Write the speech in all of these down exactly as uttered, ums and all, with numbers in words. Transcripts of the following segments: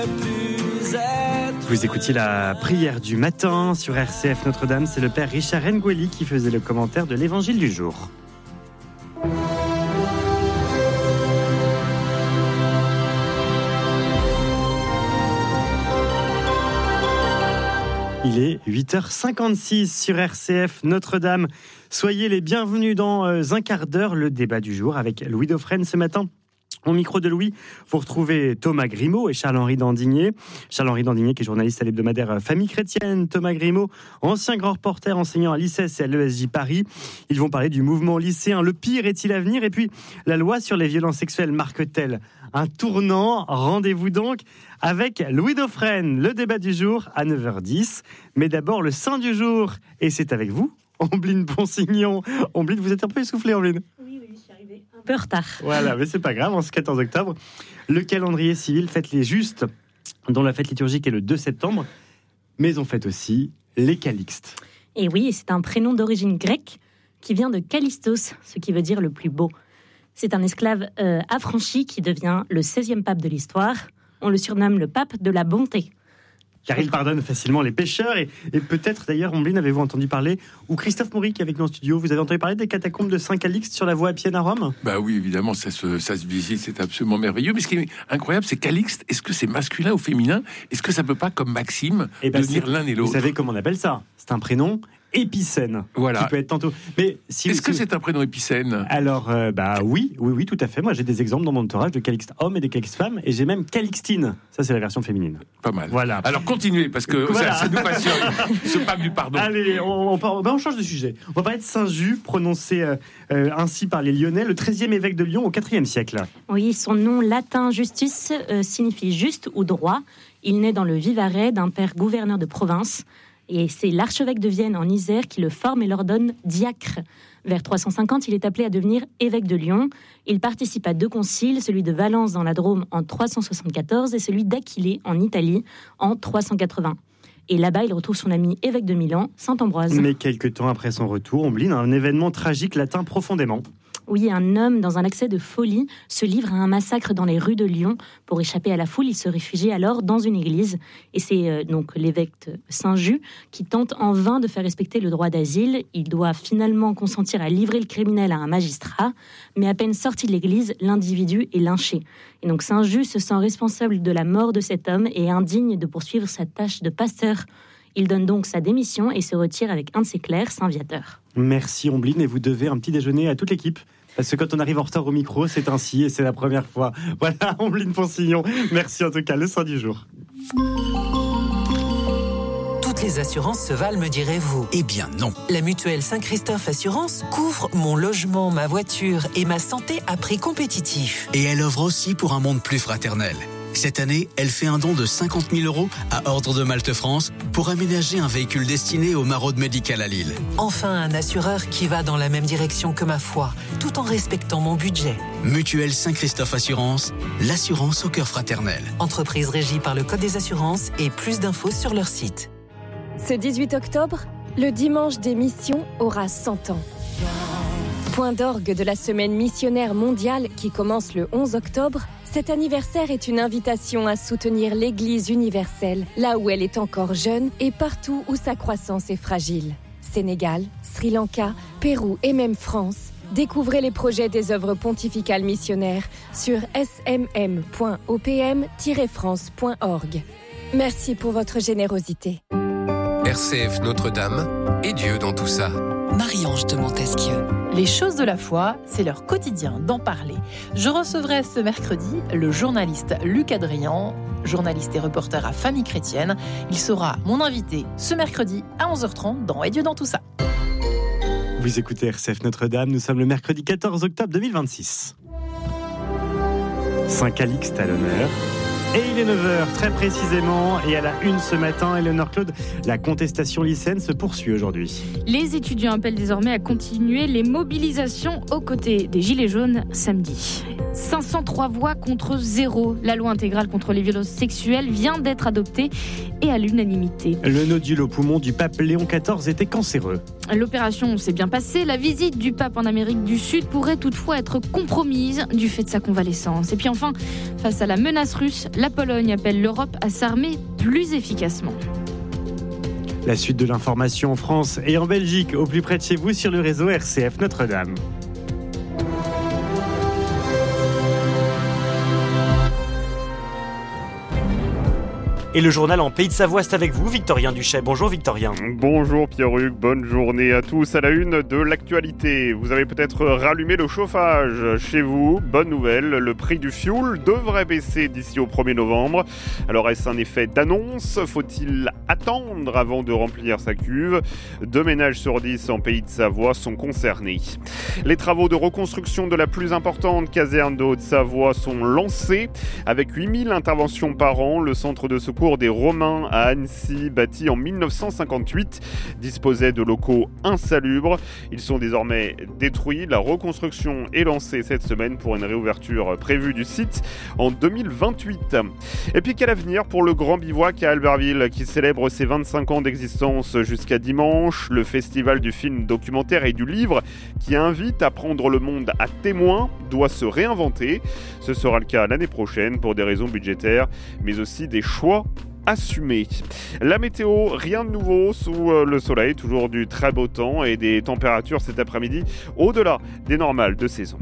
Vous écoutiez la prière du matin sur R C F Notre-Dame. C'est le père Richard Ngueli qui faisait le commentaire de l'évangile du jour. Il est huit heures cinquante-six sur R C F Notre-Dame. Soyez les bienvenus dans un quart d'heure, le débat du jour avec Louis Dauphren ce matin. Au micro de Louis, vous retrouvez Thomas Grimaud et Charles-Henri Dandigné. Charles-Henri Dandigné qui est journaliste à l'hebdomadaire Famille Chrétienne. Thomas Grimaud, ancien grand reporter enseignant à l'I C E S et à l'E S J Paris. Ils vont parler du mouvement lycéen. Le pire est-il à venir ? Et puis, la loi sur les violences sexuelles marque-t-elle un tournant ? Rendez-vous donc avec Louis Dauphren. Le débat du jour à neuf heures dix. Mais d'abord, le saint du jour. Et c'est avec vous, Ombline Ponsignon. Ombline, vous êtes un peu essoufflée, Ombline ? Un peu en retard. Voilà, mais c'est pas grave, en ce quatorze octobre, le calendrier civil fête les justes, dont la fête liturgique est le deux septembre, mais on fête aussi les Calixtes. Et oui, c'est un prénom d'origine grecque qui vient de Callistos, ce qui veut dire le plus beau. C'est un esclave euh, affranchi qui devient le seizième pape de l'histoire. On le surnomme le pape de la bonté. Car il pardonne facilement les pécheurs. Et, et peut-être, d'ailleurs, Ombline, avez-vous entendu parler, ou Christophe Maury qui est avec nous en studio, vous avez entendu parler des catacombes de Saint-Calixte sur la voie Appienne à Rome ? Bah oui, évidemment, ça se, ça se visite, c'est absolument merveilleux. Mais ce qui est incroyable, c'est Calixte, est-ce que c'est masculin ou féminin ? Est-ce que ça peut pas, comme Maxime, eh ben devenir l'un et l'autre ? Vous savez comment on appelle ça ? C'est un prénom épicène, voilà. Qui peut être tantôt. Mais si Est-ce vous... que c'est un prénom épicène ? Alors, euh, bah oui, oui, oui, tout à fait. Moi, j'ai des exemples dans mon entourage de Calixte hommes et de Calixte femmes, et j'ai même Calixtine. Ça, c'est la version féminine. Pas mal. Voilà. Alors, continuez, parce que voilà. ça, ça nous passionne. Ce pape du pardon. Allez, on, on, on, ben on change de sujet. On va parler de Saint-Just, prononcé euh, euh, ainsi par les Lyonnais, le treizième évêque de Lyon au quatrième siècle. Oui, son nom latin Justus euh, signifie juste ou droit. Il naît dans le Vivarais d'un père gouverneur de province. Et c'est l'archevêque de Vienne en Isère qui le forme et l'ordonne diacre. Vers trois cent cinquante, il est appelé à devenir évêque de Lyon. Il participe à deux conciles, celui de Valence dans la Drôme en trois cent soixante-quatorze et celui d'Aquilée en Italie en trois cent quatre-vingts. Et là-bas, il retrouve son ami évêque de Milan, saint Ambroise. Mais quelques temps après son retour, Ombline, un événement tragique l'atteint profondément. Oui, un homme, dans un accès de folie, se livre à un massacre dans les rues de Lyon. Pour échapper à la foule, il se réfugie alors dans une église. Et c'est euh, donc l'évêque Saint-Just qui tente en vain de faire respecter le droit d'asile. Il doit finalement consentir à livrer le criminel à un magistrat. Mais à peine sorti de l'église, l'individu est lynché. Et donc Saint-Just se sent responsable de la mort de cet homme et indigne de poursuivre sa tâche de pasteur. Il donne donc sa démission et se retire avec un de ses clercs, Saint Viateur. Merci Ombline, et vous devez un petit déjeuner à toute l'équipe. Parce que quand on arrive en retard au micro, c'est ainsi et c'est la première fois. Voilà, Ombline Ponsignon. Merci en tout cas, le saint du jour. Toutes les assurances se valent, me direz-vous ? Eh bien non. La mutuelle Saint-Christophe Assurance couvre mon logement, ma voiture et ma santé à prix compétitif. Et elle offre aussi pour un monde plus fraternel. Cette année, elle fait un don de cinquante mille euros à Ordre de Malte France pour aménager un véhicule destiné au maraude médical à Lille. Enfin, un assureur qui va dans la même direction que ma foi, tout en respectant mon budget. Mutuelle Saint-Christophe Assurance, l'assurance au cœur fraternel. Entreprise régie par le Code des assurances et plus d'infos sur leur site. Ce dix-huit octobre, le dimanche des missions aura cent ans. Point d'orgue de la semaine missionnaire mondiale qui commence le onze octobre, cet anniversaire est une invitation à soutenir l'Église universelle, là où elle est encore jeune et partout où sa croissance est fragile. Sénégal, Sri Lanka, Pérou et même France. Découvrez les projets des œuvres pontificales missionnaires sur s m m point o p m tiret france point org. Merci pour votre générosité. R C F Notre-Dame et Dieu dans tout ça. Marie-Ange de Montesquieu. Les choses de la foi, c'est leur quotidien d'en parler. Je recevrai ce mercredi le journaliste Luc Adrian, journaliste et reporter à Famille Chrétienne. Il sera mon invité ce mercredi à onze heures trente dans Et Dieu dans tout ça. Vous écoutez R C F Notre-Dame, nous sommes le mercredi quatorze octobre deux mille vingt-six. Saint Calixte à l'honneur. Et il est neuf heures, très précisément, et à la une ce matin, Éléonore Claude, la contestation lycéenne se poursuit aujourd'hui. Les étudiants appellent désormais à continuer les mobilisations aux côtés des Gilets jaunes samedi. cinq cent trois voix contre zéro. La loi intégrale contre les violences sexuelles vient d'être adoptée et à l'unanimité. Le nodule au poumon du pape Léon quatorze était cancéreux. L'opération s'est bien passée. La visite du pape en Amérique du Sud pourrait toutefois être compromise du fait de sa convalescence. Et puis enfin, face à la menace russe, la Pologne appelle l'Europe à s'armer plus efficacement. La suite de l'information en France et en Belgique, au plus près de chez vous sur le réseau R C F Notre-Dame. Et le journal en Pays de Savoie, c'est avec vous, Victorien Duchet. Bonjour Victorien. Bonjour Pierre-Hugues, bonne journée à tous. À la une de l'actualité, vous avez peut-être rallumé le chauffage chez vous. Bonne nouvelle, le prix du fioul devrait baisser d'ici au premier novembre. Alors est-ce un effet d'annonce ? Faut-il attendre avant de remplir sa cuve ? Deux ménages sur dix en Pays de Savoie sont concernés. Les travaux de reconstruction de la plus importante caserne de Haute-Savoie sont lancés. Avec huit mille interventions par an, le centre de secours des Romains à Annecy, bâti en mille neuf cent cinquante-huit, disposait de locaux insalubres. Ils sont désormais détruits. La reconstruction est lancée cette semaine pour une réouverture prévue du site en deux mille vingt-huit. Et puis quel avenir pour le Grand Bivouac à Albertville qui célèbre ses vingt-cinq ans d'existence jusqu'à dimanche. Le festival du film documentaire et du livre qui invite à prendre le monde à témoin doit se réinventer. Ce sera le cas l'année prochaine pour des raisons budgétaires mais aussi des choix assumé. La météo, rien de nouveau sous le soleil, toujours du très beau temps et des températures cet après-midi au-delà des normales de saison.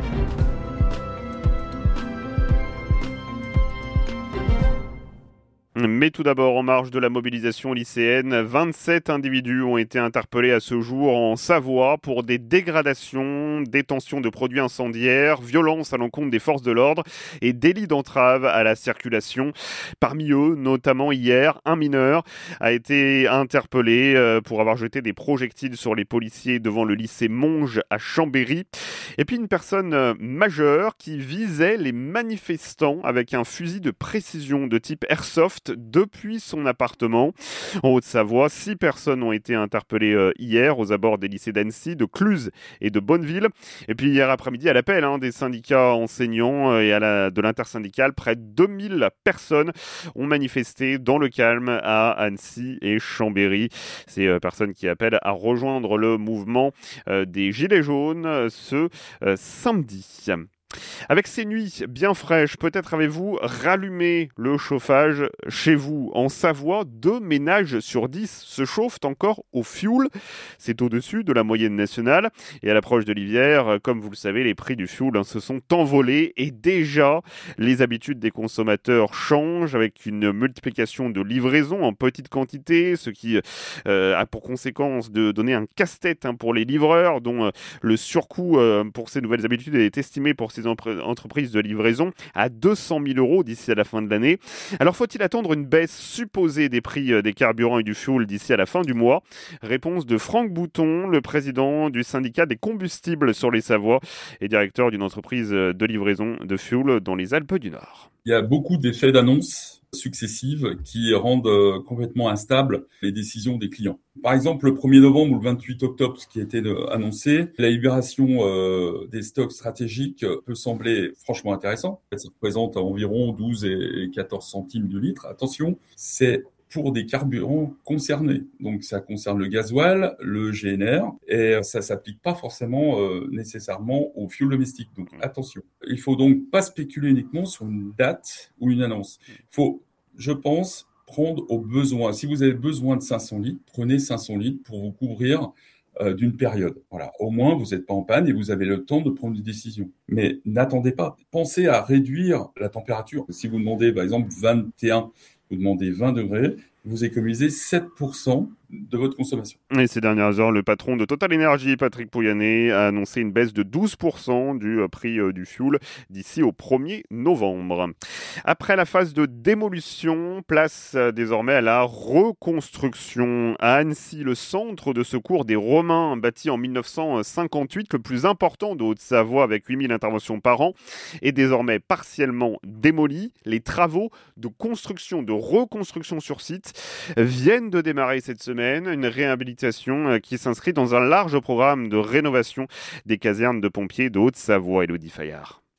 Mais tout d'abord, en marge de la mobilisation lycéenne, vingt-sept individus ont été interpellés à ce jour en Savoie pour des dégradations, détention de produits incendiaires, violences à l'encontre des forces de l'ordre et délits d'entrave à la circulation. Parmi eux, notamment hier, un mineur a été interpellé pour avoir jeté des projectiles sur les policiers devant le lycée Monge à Chambéry. Et puis une personne majeure qui visait les manifestants avec un fusil de précision de type airsoft depuis son appartement. En Haute-Savoie, six personnes ont été interpellées euh, hier aux abords des lycées d'Annecy, de Cluse et de Bonneville. Et puis hier après-midi, à l'appel hein, des syndicats enseignants et à la, de l'intersyndicale, près de deux mille personnes ont manifesté dans le calme à Annecy et Chambéry. Ces euh, personnes qui appellent à rejoindre le mouvement euh, des Gilets jaunes euh, ce euh, samedi. Avec ces nuits bien fraîches, peut-être avez-vous rallumé le chauffage chez vous. En Savoie, deux ménages sur dix se chauffent encore au fioul. C'est au-dessus de la moyenne nationale. Et à l'approche de l'hiver, comme vous le savez, les prix du fioul hein, se sont envolés. Et déjà, les habitudes des consommateurs changent avec une multiplication de livraisons en petite quantité, ce qui euh, a pour conséquence de donner un casse-tête hein, pour les livreurs, dont euh, le surcoût euh, pour ces nouvelles habitudes est estimé pour ces entreprises de livraison à deux cent mille euros d'ici à la fin de l'année. Alors faut-il attendre une baisse supposée des prix des carburants et du fioul d'ici à la fin du mois ? Réponse de Franck Bouton, le président du syndicat des combustibles sur les Savoies et directeur d'une entreprise de livraison de fioul dans les Alpes du Nord. Il y a beaucoup d'effets d'annonce successives qui rendent complètement instables les décisions des clients. Par exemple, le premier novembre ou le vingt-huit octobre, ce qui a été annoncé, la libération euh, des stocks stratégiques peut sembler franchement intéressant. Ça représente environ douze et quatorze centimes du litre. Attention, c'est pour des carburants concernés. Donc ça concerne le gasoil, le G N R, et ça s'applique pas forcément euh, nécessairement au fioul domestique. Donc attention. Il faut donc pas spéculer uniquement sur une date ou une annonce. Il faut, je pense, prendre au besoin. Si vous avez besoin de cinq cents litres, prenez cinq cents litres pour vous couvrir euh, d'une période. Voilà. Au moins, vous n'êtes pas en panne et vous avez le temps de prendre une décision. Mais n'attendez pas. Pensez à réduire la température. Si vous demandez, par exemple, vingt et un, vous demandez vingt degrés, vous économisez sept pour cent de votre consommation. Et ces dernières heures, le patron de Total Energy, Patrick Pouyanné, a annoncé une baisse de douze pour cent du prix du fioul d'ici au premier novembre. Après la phase de démolition, place désormais à la reconstruction. À Annecy, le centre de secours des Romains, bâti en mille neuf cent cinquante-huit, le plus important de Haute-Savoie avec huit mille interventions par an, est désormais partiellement démoli. Les travaux de construction, de reconstruction sur site viennent de démarrer cette semaine. Une réhabilitation qui s'inscrit dans un large programme de rénovation des casernes de pompiers de Haute-Savoie. Élodie Fayard.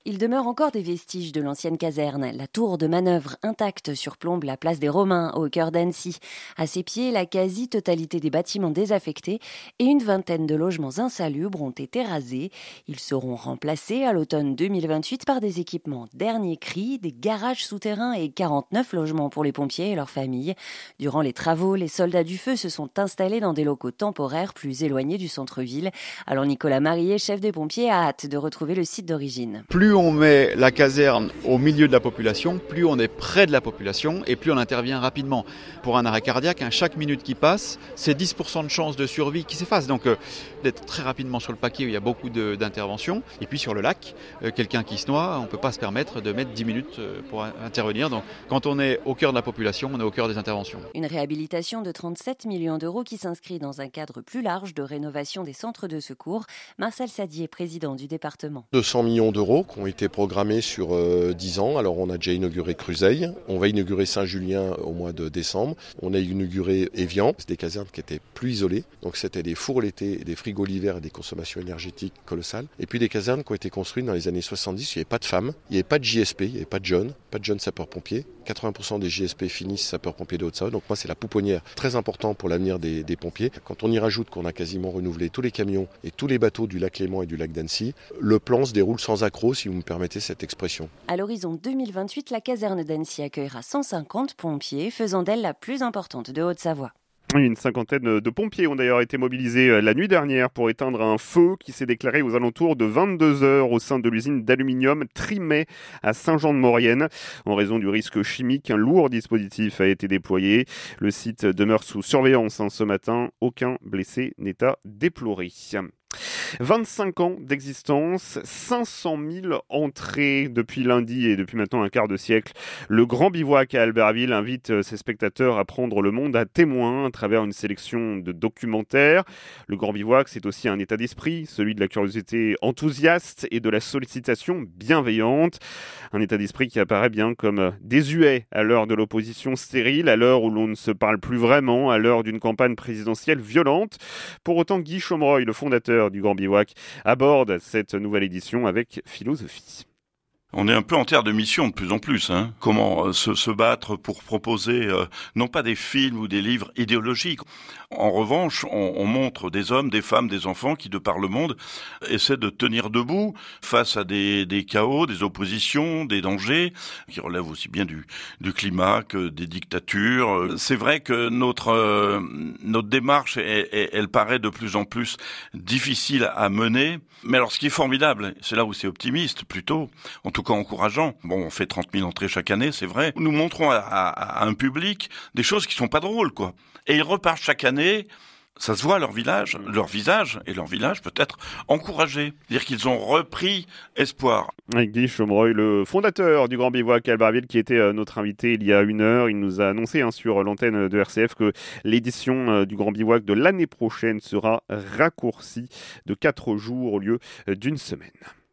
Il demeure encore des vestiges de l'ancienne caserne. La tour de manœuvre intacte surplombe la place des Romains, au cœur d'Annecy. À ses pieds, la quasi-totalité des bâtiments désaffectés et une vingtaine de logements insalubres ont été rasés. Ils seront remplacés à l'automne deux mille vingt-huit par des équipements dernier cri, des garages souterrains et quarante-neuf logements pour les pompiers et leurs familles. Durant les travaux, les soldats du feu se sont installés dans des locaux temporaires plus éloignés du centre-ville. Alors Nicolas Marié, chef des pompiers, a hâte de retrouver le site d'origine. Plus on met la caserne au milieu de la population, plus on est près de la population et plus on intervient rapidement. Pour un arrêt cardiaque, hein, chaque minute qui passe, c'est dix pour cent de chances de survie qui s'efface. Donc euh, d'être très rapidement sur le paquet où il y a beaucoup de, d'interventions. Et puis sur le lac, euh, quelqu'un qui se noie, on ne peut pas se permettre de mettre dix minutes euh, pour intervenir. Donc quand on est au cœur de la population, on est au cœur des interventions. Une réhabilitation de trente-sept millions d'euros qui s'inscrit dans un cadre plus large de rénovation des centres de secours. Marcel Sadier, président du département. deux cents millions d'euros qui ont été programmés sur euh, dix ans. Alors on a déjà inauguré Cruseille, on va inaugurer Saint-Julien au mois de décembre. On a inauguré Évian, c'est des casernes qui étaient plus isolées. Donc c'était des fours l'été, des frigos l'hiver et des consommations énergétiques colossales. Et puis des casernes qui ont été construites dans les années soixante-dix, il n'y avait pas de femmes, il n'y avait pas de J S P, il n'y avait pas de jeunes, pas de jeunes sapeurs-pompiers. quatre-vingts pour cent des J S P finissent sapeurs-pompiers de Haute-Savoie. Donc moi c'est la pouponnière, très important pour l'avenir des, des pompiers. Quand on y rajoute qu'on a quasiment renouvelé tous les camions et tous les bateaux du lac Léman et du lac d'Annecy, le plan se déroule sans accroc, si vous me permettez cette expression. À l'horizon deux mille vingt-huit, la caserne d'Annecy accueillera cent cinquante pompiers, faisant d'elle la plus importante de Haute-Savoie. Une cinquantaine de pompiers ont d'ailleurs été mobilisés la nuit dernière pour éteindre un feu qui s'est déclaré aux alentours de vingt-deux heures au sein de l'usine d'aluminium Trimet à Saint-Jean-de-Maurienne. En raison du risque chimique, un lourd dispositif a été déployé. Le site demeure sous surveillance ce matin. Aucun blessé n'est à déplorer. vingt-cinq ans d'existence, cinq cent mille entrées depuis lundi et depuis maintenant un quart de siècle. Le Grand Bivouac à Albertville invite ses spectateurs à prendre le monde à témoin à travers une sélection de documentaires. Le Grand Bivouac, c'est aussi un état d'esprit, celui de la curiosité enthousiaste et de la sollicitation bienveillante. Un état d'esprit qui apparaît bien comme désuet à l'heure de l'opposition stérile, à l'heure où l'on ne se parle plus vraiment, à l'heure d'une campagne présidentielle violente. Pour autant, Guy Chomroy, le fondateur du Grand Bivouac, aborde cette nouvelle édition avec philosophie. On est un peu en terre de mission de plus en plus. Hein. Comment euh, se, se battre pour proposer euh, non pas des films ou des livres idéologiques. En revanche, on, on montre des hommes, des femmes, des enfants qui, de par le monde, essaient de tenir debout face à des, des chaos, des oppositions, des dangers, qui relèvent aussi bien du, du climat que des dictatures. C'est vrai que notre, euh, notre démarche, elle, elle, elle paraît de plus en plus difficile à mener. Mais alors, ce qui est formidable, c'est là où c'est optimiste plutôt, en tout cas encourageant. Bon, on fait trente mille entrées chaque année, c'est vrai. Nous montrons à, à, à un public des choses qui sont pas drôles, quoi. Et ils repartent chaque année, ça se voit à leur village, leur visage, et leur village peut être encouragé. C'est-à-dire qu'ils ont repris espoir. Avec Guy Chomroy, le fondateur du Grand Bivouac à Albertville, qui était notre invité il y a une heure, il nous a annoncé hein, sur l'antenne de R C F que l'édition euh, du Grand Bivouac de l'année prochaine sera raccourcie de quatre jours au lieu d'une semaine.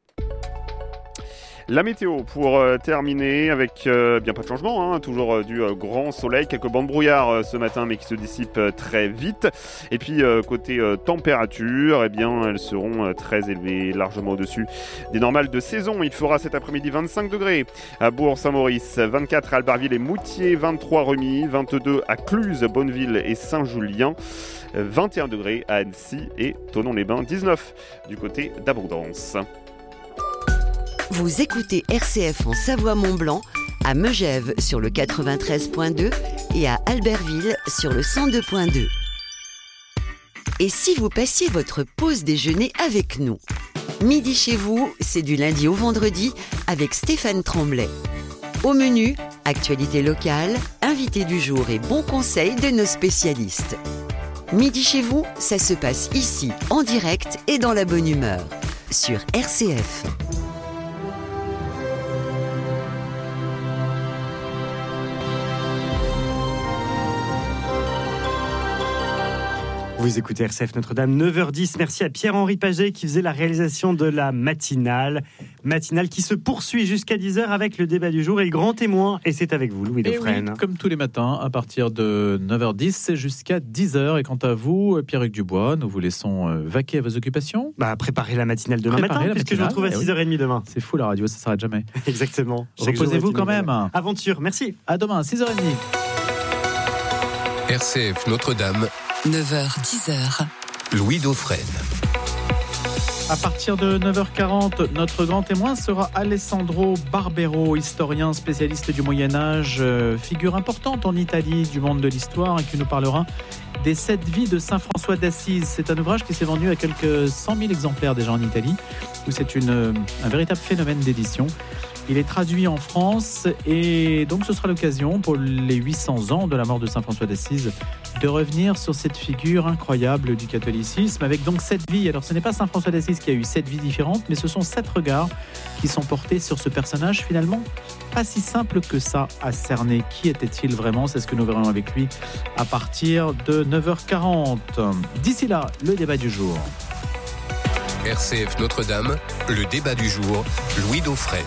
La météo pour euh, terminer avec euh, bien pas de changement, hein, toujours euh, du euh, grand soleil, quelques bancs de brouillard euh, ce matin mais qui se dissipent euh, très vite. Et puis euh, côté euh, température, eh bien elles seront euh, très élevées, largement au-dessus des normales de saison. Il fera cet après-midi vingt-cinq degrés à Bourg-Saint-Maurice, vingt-quatre à Albertville et Moutier, vingt-trois Remy, vingt-deux à Cluse, Bonneville et Saint-Julien, vingt et un degrés à Annecy et Thonon-les-Bains, dix-neuf du côté d'Abondance. Vous écoutez R C F en Savoie-Mont-Blanc, à Megève sur le quatre-vingt-treize point deux et à Albertville sur le cent deux point deux. Et si vous passiez votre pause déjeuner avec nous? Midi chez vous, c'est du lundi au vendredi avec Stéphane Tremblay. Au menu, actualité locale, invité du jour et bons conseils de nos spécialistes. Midi chez vous, ça se passe ici, en direct et dans la bonne humeur, sur R C F. Vous écoutez R C F Notre-Dame, neuf heures dix. Merci à Pierre-Henri Paget qui faisait la réalisation de la matinale. Matinale qui se poursuit jusqu'à dix heures avec le débat du jour et le grand témoin. Et c'est avec vous, Louis Dauphren. Oui, comme tous les matins, à partir de neuf heures dix, c'est jusqu'à dix heures. Et quant à vous, Pierre-Hugues Dubois, nous vous laissons vaquer à vos occupations. Bah, préparez la matinale demain Préparez matin, puisque je vous retrouve à eh six heures trente demain. C'est fou la radio, ça ne s'arrête jamais. Exactement. Reposez-vous quand même. Aventure, merci. À demain, six heures trente. R C F Notre-Dame, neuf heures dix heures. Louis Dauphren. À partir de neuf heures quarante, notre grand témoin sera Alessandro Barbero, historien spécialiste du Moyen-Âge, figure importante en Italie du monde de l'histoire et qui nous parlera des sept vies de Saint François d'Assise. C'est un ouvrage qui s'est vendu à quelques cent mille exemplaires déjà en Italie, où c'est une, un véritable phénomène d'édition. Il est traduit en France et donc ce sera l'occasion pour les huit cents ans de la mort de Saint François d'Assise de revenir sur cette figure incroyable du catholicisme avec donc sept vies. Alors ce n'est pas Saint François d'Assise qui a eu sept vies différentes, mais ce sont sept regards qui sont portés sur ce personnage finalement pas si simple que ça à cerner. Qui était-il vraiment ? C'est ce que nous verrons avec lui à partir de neuf heures quarante. D'ici là, le débat du jour. R C F Notre-Dame, le débat du jour, Louis Dauphren.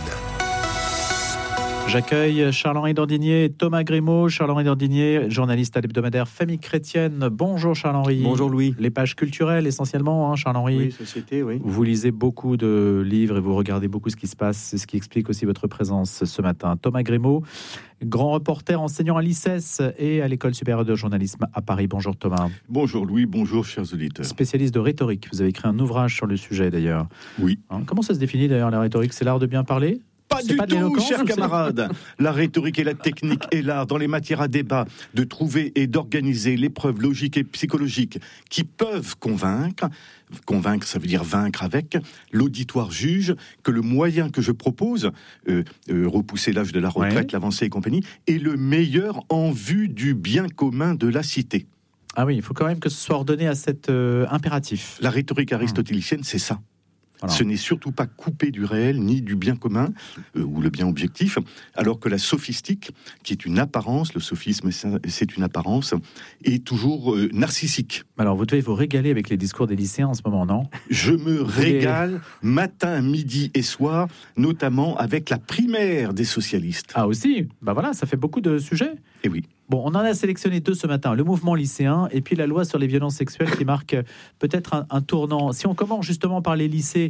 J'accueille Charles-Henri Dandinier et Thomas Grimaud. Charles-Henri Dandinier, journaliste à l'hebdomadaire Famille Chrétienne. Bonjour Charles-Henri. Bonjour Louis. Les pages culturelles essentiellement, hein, Charles-Henri. Oui, société, oui. Vous lisez beaucoup de livres et vous regardez beaucoup ce qui se passe. C'est ce qui explique aussi votre présence ce matin. Thomas Grimaud, grand reporter enseignant à l'I C E S et à l'École supérieure de journalisme à Paris. Bonjour Thomas. Bonjour Louis, bonjour chers auditeurs. Spécialiste de rhétorique. Vous avez écrit un ouvrage sur le sujet d'ailleurs. Oui. Hein, comment ça se définit d'ailleurs la rhétorique ? C'est l'art de bien parler ? Pas C'est du pas tout, chers camarades. La rhétorique et la technique et l'art dans les matières à débat, de trouver et d'organiser les preuves logiques et psychologiques qui peuvent convaincre. Convaincre, ça veut dire vaincre avec. L'auditoire juge que le moyen que je propose, euh, euh, repousser l'âge de la retraite, ouais. l'avancée et compagnie, est le meilleur en vue du bien commun de la cité. Ah oui, il faut quand même que ce soit ordonné à cet euh, impératif. La rhétorique aristotélicienne, c'est ça. Voilà. Ce n'est surtout pas coupé du réel ni du bien commun euh, ou le bien objectif, alors que la sophistique, qui est une apparence, le sophisme c'est une apparence, est toujours euh, narcissique. Alors vous devez vous régaler avec les discours des lycéens en ce moment, non ? Je me régale matin, midi et soir, notamment avec la primaire des socialistes. Ah aussi ? Bah voilà, ça fait beaucoup de sujets. Et oui. Bon, on en a sélectionné deux ce matin, le mouvement lycéen et puis la loi sur les violences sexuelles qui marque peut-être un, un tournant. Si on commence justement par les lycées,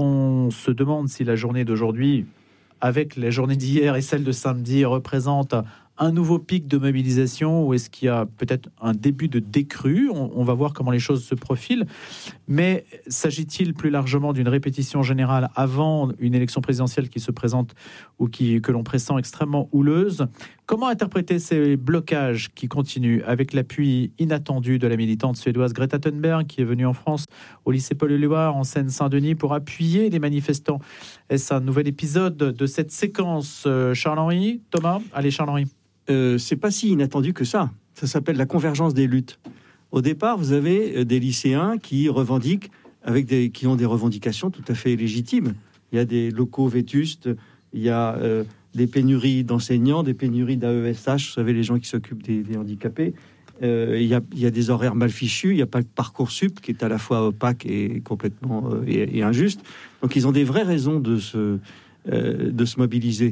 on se demande si la journée d'aujourd'hui, avec la journée d'hier et celle de samedi, représente un nouveau pic de mobilisation ou est-ce qu'il y a peut-être un début de décrue ? on, on va voir comment les choses se profilent. Mais s'agit-il plus largement d'une répétition générale avant une élection présidentielle qui se présente ou qui, que l'on pressent extrêmement houleuse ? Comment interpréter ces blocages qui continuent avec l'appui inattendu de la militante suédoise Greta Thunberg qui est venue en France au lycée Paul-Éluard en Seine-Saint-Denis pour appuyer les manifestants ? Est-ce un nouvel épisode de cette séquence ? Charles-Henri, Thomas ? Allez Charles-Henri. Euh, c'est pas si inattendu que ça. Ça s'appelle la convergence des luttes. Au départ, vous avez des lycéens qui revendiquent, avec des, qui ont des revendications tout à fait légitimes. Il y a des locaux vétustes, il y a euh, des pénuries d'enseignants, des pénuries d'A E S H, vous savez, les gens qui s'occupent des, des handicapés. Euh, il, y a, il y a des horaires mal fichus, il n'y a pas de Parcoursup qui est à la fois opaque et complètement euh, et, et injuste. Donc ils ont des vraies raisons de se, euh, de se mobiliser.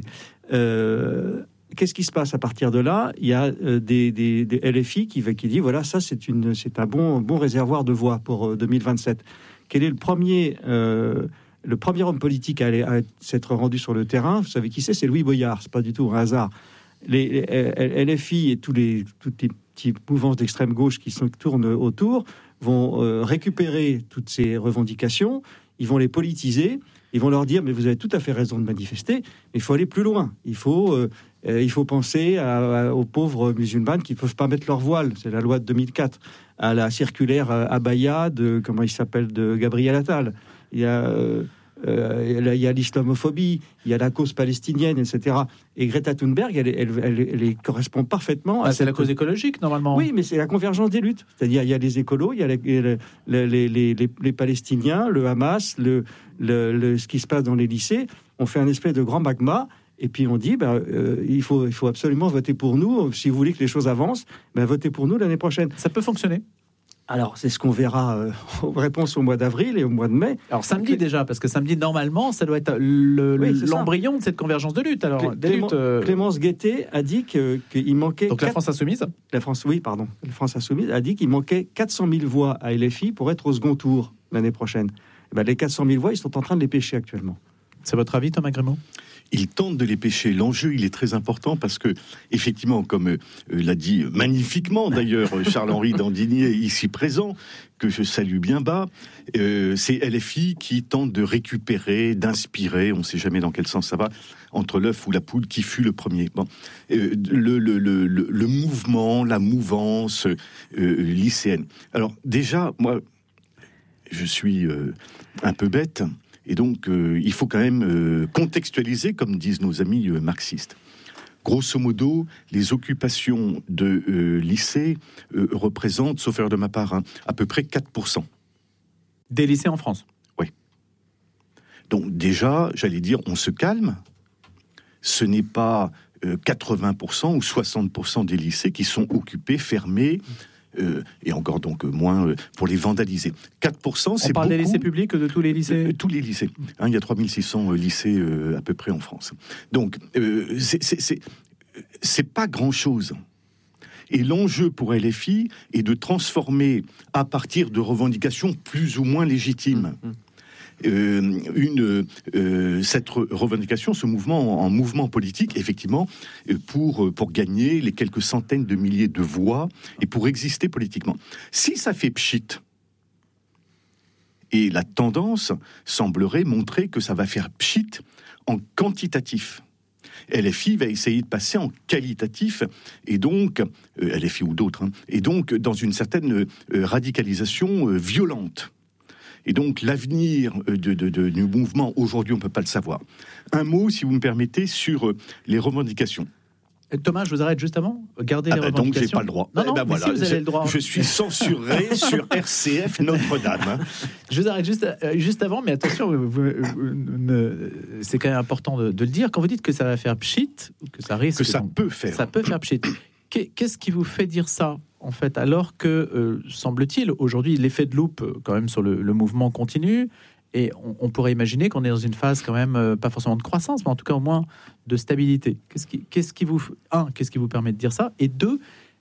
Euh, Qu'est-ce qui se passe à partir de là ? Il y a euh, des, des, des L F I qui, qui dit voilà, ça c'est, une, c'est un bon, bon réservoir de voix pour euh, deux mille vingt-sept. Quel est le premier, euh, le premier homme politique à, aller, à s'être rendu sur le terrain ? Vous savez qui c'est ? C'est Louis Boyard, c'est pas du tout un hasard. Les, les L F I et tous les, toutes les petites mouvances d'extrême gauche qui se tournent autour vont euh, récupérer toutes ces revendications, ils vont les politiser, ils vont leur dire mais vous avez tout à fait raison de manifester, mais il faut aller plus loin, il faut... Euh, Euh, il faut penser à, à, aux pauvres musulmanes qui ne peuvent pas mettre leur voile. C'est la loi de deux mille quatre. À la circulaire Abaya de, comment il s'appelle, de Gabriel Attal. Il y a, euh, euh, il y a l'islamophobie, il y a la cause palestinienne, et cetera. Et Greta Thunberg, elle, elle, elle, elle, elle correspond parfaitement ah, à... C'est cette... la cause écologique, normalement. Oui, mais c'est la convergence des luttes. C'est-à-dire, il y a les écolos, il y a les, les, les, les, les, les Palestiniens, le Hamas, le, le, le, ce qui se passe dans les lycées. On fait un espèce de grand magma. Et puis on dit, ben, euh, il faut, il faut absolument voter pour nous. Si vous voulez que les choses avancent, ben, votez pour nous l'année prochaine. Ça peut fonctionner ? Alors, c'est ce qu'on verra euh, en réponse au mois d'avril et au mois de mai. Alors, samedi Donc, déjà, parce que samedi, normalement, ça doit être le, oui, l'embryon ça. de cette convergence de lutte. Alors, Clé- des Clément, luttes, euh... Clémence Guettet a dit que, qu'il manquait... Donc, quatre... la France Insoumise La France, oui, pardon. La France Insoumise a dit qu'il manquait quatre cent mille voix à L F I pour être au second tour l'année prochaine. Et ben, les quatre cent mille voix, ils sont en train de les pêcher actuellement. C'est votre avis, Thomas Grémaud ? Il tente de les pêcher. L'enjeu, il est très important parce que, effectivement, comme euh, l'a dit magnifiquement d'ailleurs Charles-Henri Dandinier, ici présent, que je salue bien bas, euh, c'est L F I qui tente de récupérer, d'inspirer, on ne sait jamais dans quel sens ça va, entre l'œuf ou la poule, qui fut le premier. Bon, euh, le, le, le, le, le mouvement, la mouvance euh, lycéenne. Alors déjà, moi, je suis euh, un peu bête. Et donc, euh, il faut quand même euh, contextualiser, comme disent nos amis euh, marxistes. Grosso modo, les occupations de euh, lycées euh, représentent, sauf erreur de ma part, hein, à peu près quatre pour cent. Des lycées en France ? Oui. Donc déjà, j'allais dire, on se calme. Ce n'est pas euh, quatre-vingts pour cent ou soixante pour cent des lycées qui sont occupés, fermés, Euh, et encore donc euh, moins euh, pour les vandaliser. quatre pour cent, c'est On parle beaucoup. des lycées publics ou de tous les lycées ? euh, Tous les lycées. Hein, il y a trois mille six cents euh, lycées euh, à peu près en France. Donc, euh, c'est, c'est, c'est, c'est pas grand-chose. Et l'enjeu pour L F I est de transformer, à partir de revendications plus ou moins légitimes, mmh. Euh, une, euh, cette revendication, ce mouvement en, en mouvement politique, effectivement, pour, pour gagner les quelques centaines de milliers de voix et pour exister politiquement. Si ça fait pchit, et la tendance semblerait montrer que ça va faire pchit en quantitatif. L F I va essayer de passer en qualitatif, et donc, euh, L F I ou d'autres, hein, et donc dans une certaine euh, radicalisation euh, violente. Et donc, l'avenir de, de, de, du mouvement, aujourd'hui, on ne peut pas le savoir. Un mot, si vous me permettez, sur les revendications. Thomas, je vous arrête juste avant. Gardez ah les ben revendications. Donc, j'ai pas le droit. Non, non, eh ben mais voilà, si vous avez je, le droit. Je suis censuré sur R C F Notre-Dame. Hein. Je vous arrête juste, euh, juste avant, mais attention, vous, vous, ne, c'est quand même important de, de le dire. Quand vous dites que ça va faire pchit, que ça risque... Que ça donc, peut faire. Ça peut faire pchit. Qu'est-ce qui vous fait dire ça, en fait, alors que, euh, semble-t-il, aujourd'hui, l'effet de loupe, quand même, sur le, le mouvement continue, et on, on pourrait imaginer qu'on est dans une phase, quand même, euh, pas forcément de croissance, mais en tout cas, au moins, de stabilité. Qu'est-ce qui, qu'est-ce qui vous... Un, qu'est-ce qui vous permet de dire ça ? Et deux,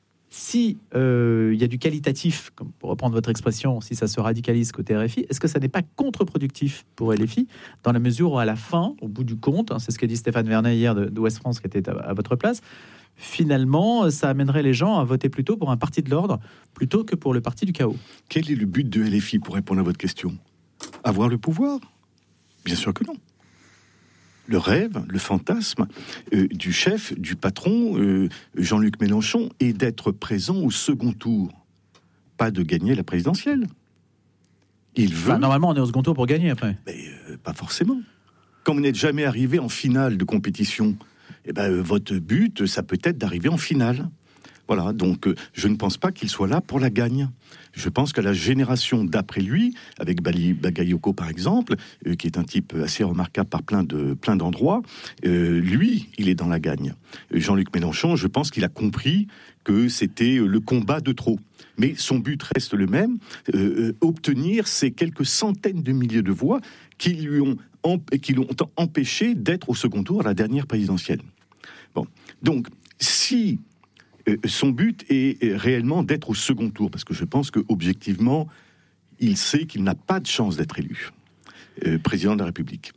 si euh, il y a du qualitatif, comme pour reprendre votre expression, si ça se radicalise côté R F I, est-ce que ça n'est pas contre-productif pour L F I, dans la mesure où, à la fin, au bout du compte, hein, c'est ce qu'a dit Stéphane Vernet hier de, de Ouest France, qui était à, à votre place, finalement, ça amènerait les gens à voter plutôt pour un parti de l'ordre plutôt que pour le parti du chaos. Quel est le but de L F I, pour répondre à votre question ? Avoir le pouvoir ? Bien sûr que non. Le rêve, le fantasme euh, du chef, du patron, euh, Jean-Luc Mélenchon, est d'être présent au second tour, pas de gagner la présidentielle. Il veut... Bah, normalement, on est au second tour pour gagner, après. Mais euh, pas forcément. Quand vous n'êtes jamais arrivé en finale de compétition, eh ben, euh, votre but, ça peut être d'arriver en finale. Voilà, donc euh, je ne pense pas qu'il soit là pour la gagne. Je pense que la génération d'après lui, avec Bali, Bagayoko par exemple, euh, qui est un type assez remarquable par plein, de, plein d'endroits, euh, lui, il est dans la gagne. Jean-Luc Mélenchon, je pense qu'il a compris que c'était le combat de trop. Mais son but reste le même, euh, obtenir ces quelques centaines de milliers de voix qui lui ont, qui l'ont empêché d'être au second tour à la dernière présidentielle. Bon, donc, si... Euh, son but est réellement d'être au second tour, parce que je pense qu'objectivement, il sait qu'il n'a pas de chance d'être élu euh, président de la République.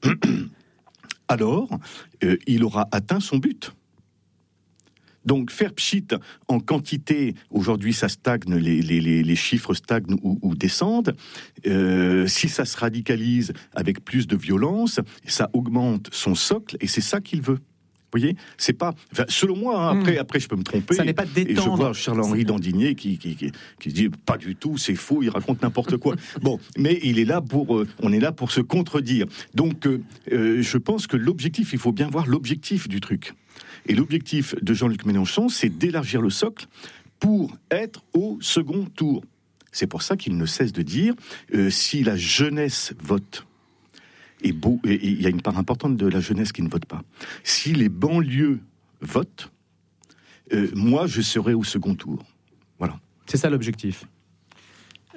Alors, euh, il aura atteint son but. Donc, faire pchit en quantité, aujourd'hui ça stagne, les, les, les, les chiffres stagnent ou, ou descendent. Euh, si ça se radicalise avec plus de violence, ça augmente son socle, et c'est ça qu'il veut. Vous voyez, c'est pas. Enfin, selon moi, hein, après, mmh. après, je peux me tromper. Ça n'est pas détendre. Et je vois Charles-Henri Dandinier qui, qui, qui, qui dit pas du tout, c'est faux, il raconte n'importe quoi. Bon, mais il est là pour. Euh, on est là pour se contredire. Donc, euh, euh, je pense que l'objectif, il faut bien voir l'objectif du truc. Et l'objectif de Jean-Luc Mélenchon, c'est d'élargir le socle pour être au second tour. C'est pour ça qu'il ne cesse de dire euh, si la jeunesse vote. Et beau, et il y a une part importante de la jeunesse qui ne vote pas. Si les banlieues votent, euh, moi, je serai au second tour. Voilà. C'est ça l'objectif.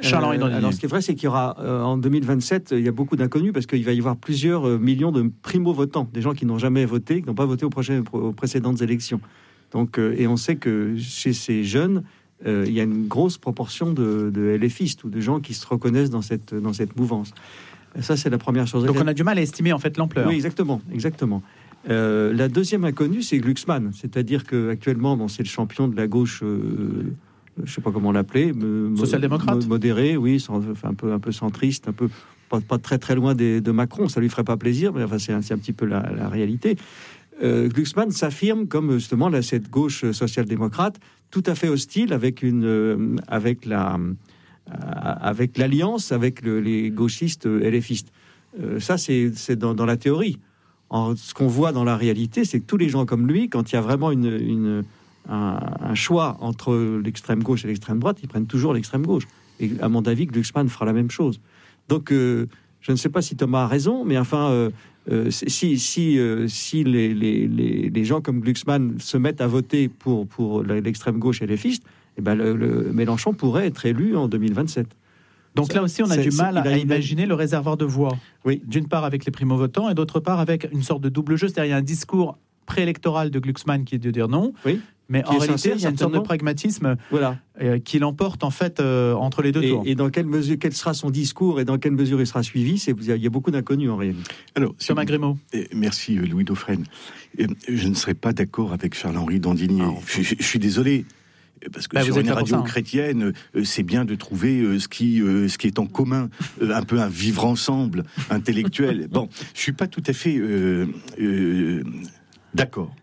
Charles-Henri Dandinier. Euh, alors, ce qui est vrai, c'est qu'il y aura, euh, en deux mille vingt-sept, il y a beaucoup d'inconnus, parce qu'il va y avoir plusieurs euh, millions de primo-votants, des gens qui n'ont jamais voté, qui n'ont pas voté aux, prochaines, aux précédentes élections. Donc, euh, et on sait que chez ces jeunes, euh, il y a une grosse proportion de, de LFistes ou de gens qui se reconnaissent dans cette, dans cette mouvance. Ça, c'est la première chose. Donc, on a du mal à estimer, en fait, l'ampleur. Oui, exactement, exactement. Euh, la deuxième inconnue, c'est Glucksmann. C'est-à-dire qu'actuellement, bon, c'est le champion de la gauche... Euh, je ne sais pas comment l'appeler, social-démocrate, modéré, oui, sans, enfin, un peu un peu centriste, un peu pas, pas très très loin des, de Macron. Ça lui ferait pas plaisir, mais enfin c'est un, c'est un petit peu la, la réalité. Euh, Glucksmann s'affirme comme justement là, cette gauche social-démocrate, tout à fait hostile avec une euh, avec la euh, avec l'alliance avec le, les gauchistes LFistes. Euh, ça c'est c'est dans, dans la théorie. En, ce qu'on voit dans la réalité, c'est que tous les gens comme lui, quand il y a vraiment une, une Un, un choix entre l'extrême gauche et l'extrême droite, ils prennent toujours l'extrême gauche. Et à mon avis, Glucksmann fera la même chose. Donc, euh, je ne sais pas si Thomas a raison, mais enfin, euh, euh, si, si, euh, si les, les, les, les gens comme Glucksmann se mettent à voter pour, pour l'extrême gauche et les fistes, eh ben le, le Mélenchon pourrait être élu en deux mille vingt-sept. Donc ça, là aussi, on a du mal à, à imaginer le réservoir de voix. Oui. D'une part avec les primo-votants et d'autre part avec une sorte de double jeu. C'est-à-dire, il y a un discours préélectoral de Glucksmann qui est de dire non. Oui. Mais en réalité, sincère, il y a une sorte de pragmatisme voilà. euh, qui l'emporte en fait euh, entre les deux et, tours. Et dans quelle mesure, quel sera son discours et dans quelle mesure il sera suivi, c'est, il y a beaucoup d'inconnus en réalité. Alors, Thomas Grimaud. Eh, merci Louis Dauphren. Eh, je ne serais pas d'accord avec Charles-Henri Dandinier. Ah, je, je, je suis désolé. Parce que bah, sur une radio ça, hein. chrétienne, euh, c'est bien de trouver euh, ce, qui, euh, ce qui est en commun, euh, un peu un vivre ensemble intellectuel. Bon, je suis pas tout à fait euh, euh, d'accord.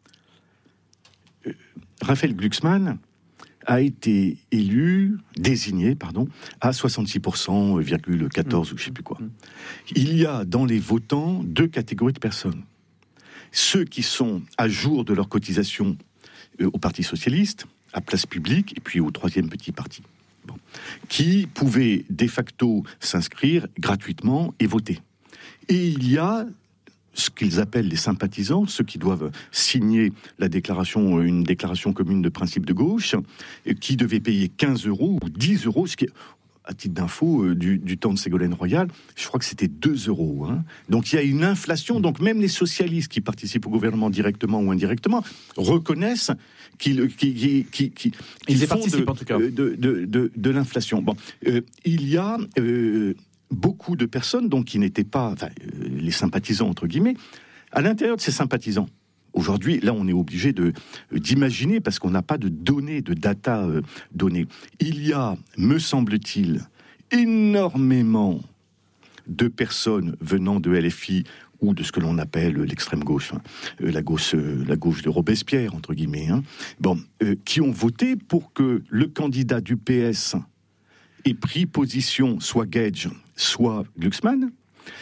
Raphaël Glucksmann a été élu, désigné, pardon, à soixante-six pour cent virgule quatorze mmh. ou je sais plus quoi. Il y a dans les votants deux catégories de personnes. Ceux qui sont à jour de leur cotisation euh, au Parti socialiste, à Place Publique, et puis au troisième petit parti, bon, qui pouvaient de facto s'inscrire gratuitement et voter. Et il y a ce qu'ils appellent les sympathisants, ceux qui doivent signer la déclaration, une déclaration commune de principe de gauche, qui devaient payer quinze euros ou dix euros, ce qui est, à titre d'info, du, du temps de Ségolène Royal, je crois que c'était deux euros. Hein. Donc il y a une inflation, donc même les socialistes qui participent au gouvernement directement ou indirectement reconnaissent qu'ils, qu'ils, qu'ils, qu'ils, qu'ils Ils y font participent de, en tout cas. De, de, de, de l'inflation. Bon, euh, il y a... Euh, beaucoup de personnes donc qui n'étaient pas enfin, euh, les sympathisants entre guillemets à l'intérieur de ces sympathisants. Aujourd'hui, là, on est obligé de euh, d'imaginer parce qu'on n'a pas de données, de data euh, données. Il y a, me semble-t-il, énormément de personnes venant de L F I ou de ce que l'on appelle l'extrême gauche, hein, euh, la gauche, euh, la gauche de Robespierre entre guillemets, hein, bon, euh, qui ont voté pour que le candidat du P S ait pris position, soit Gage, soit Glucksmann,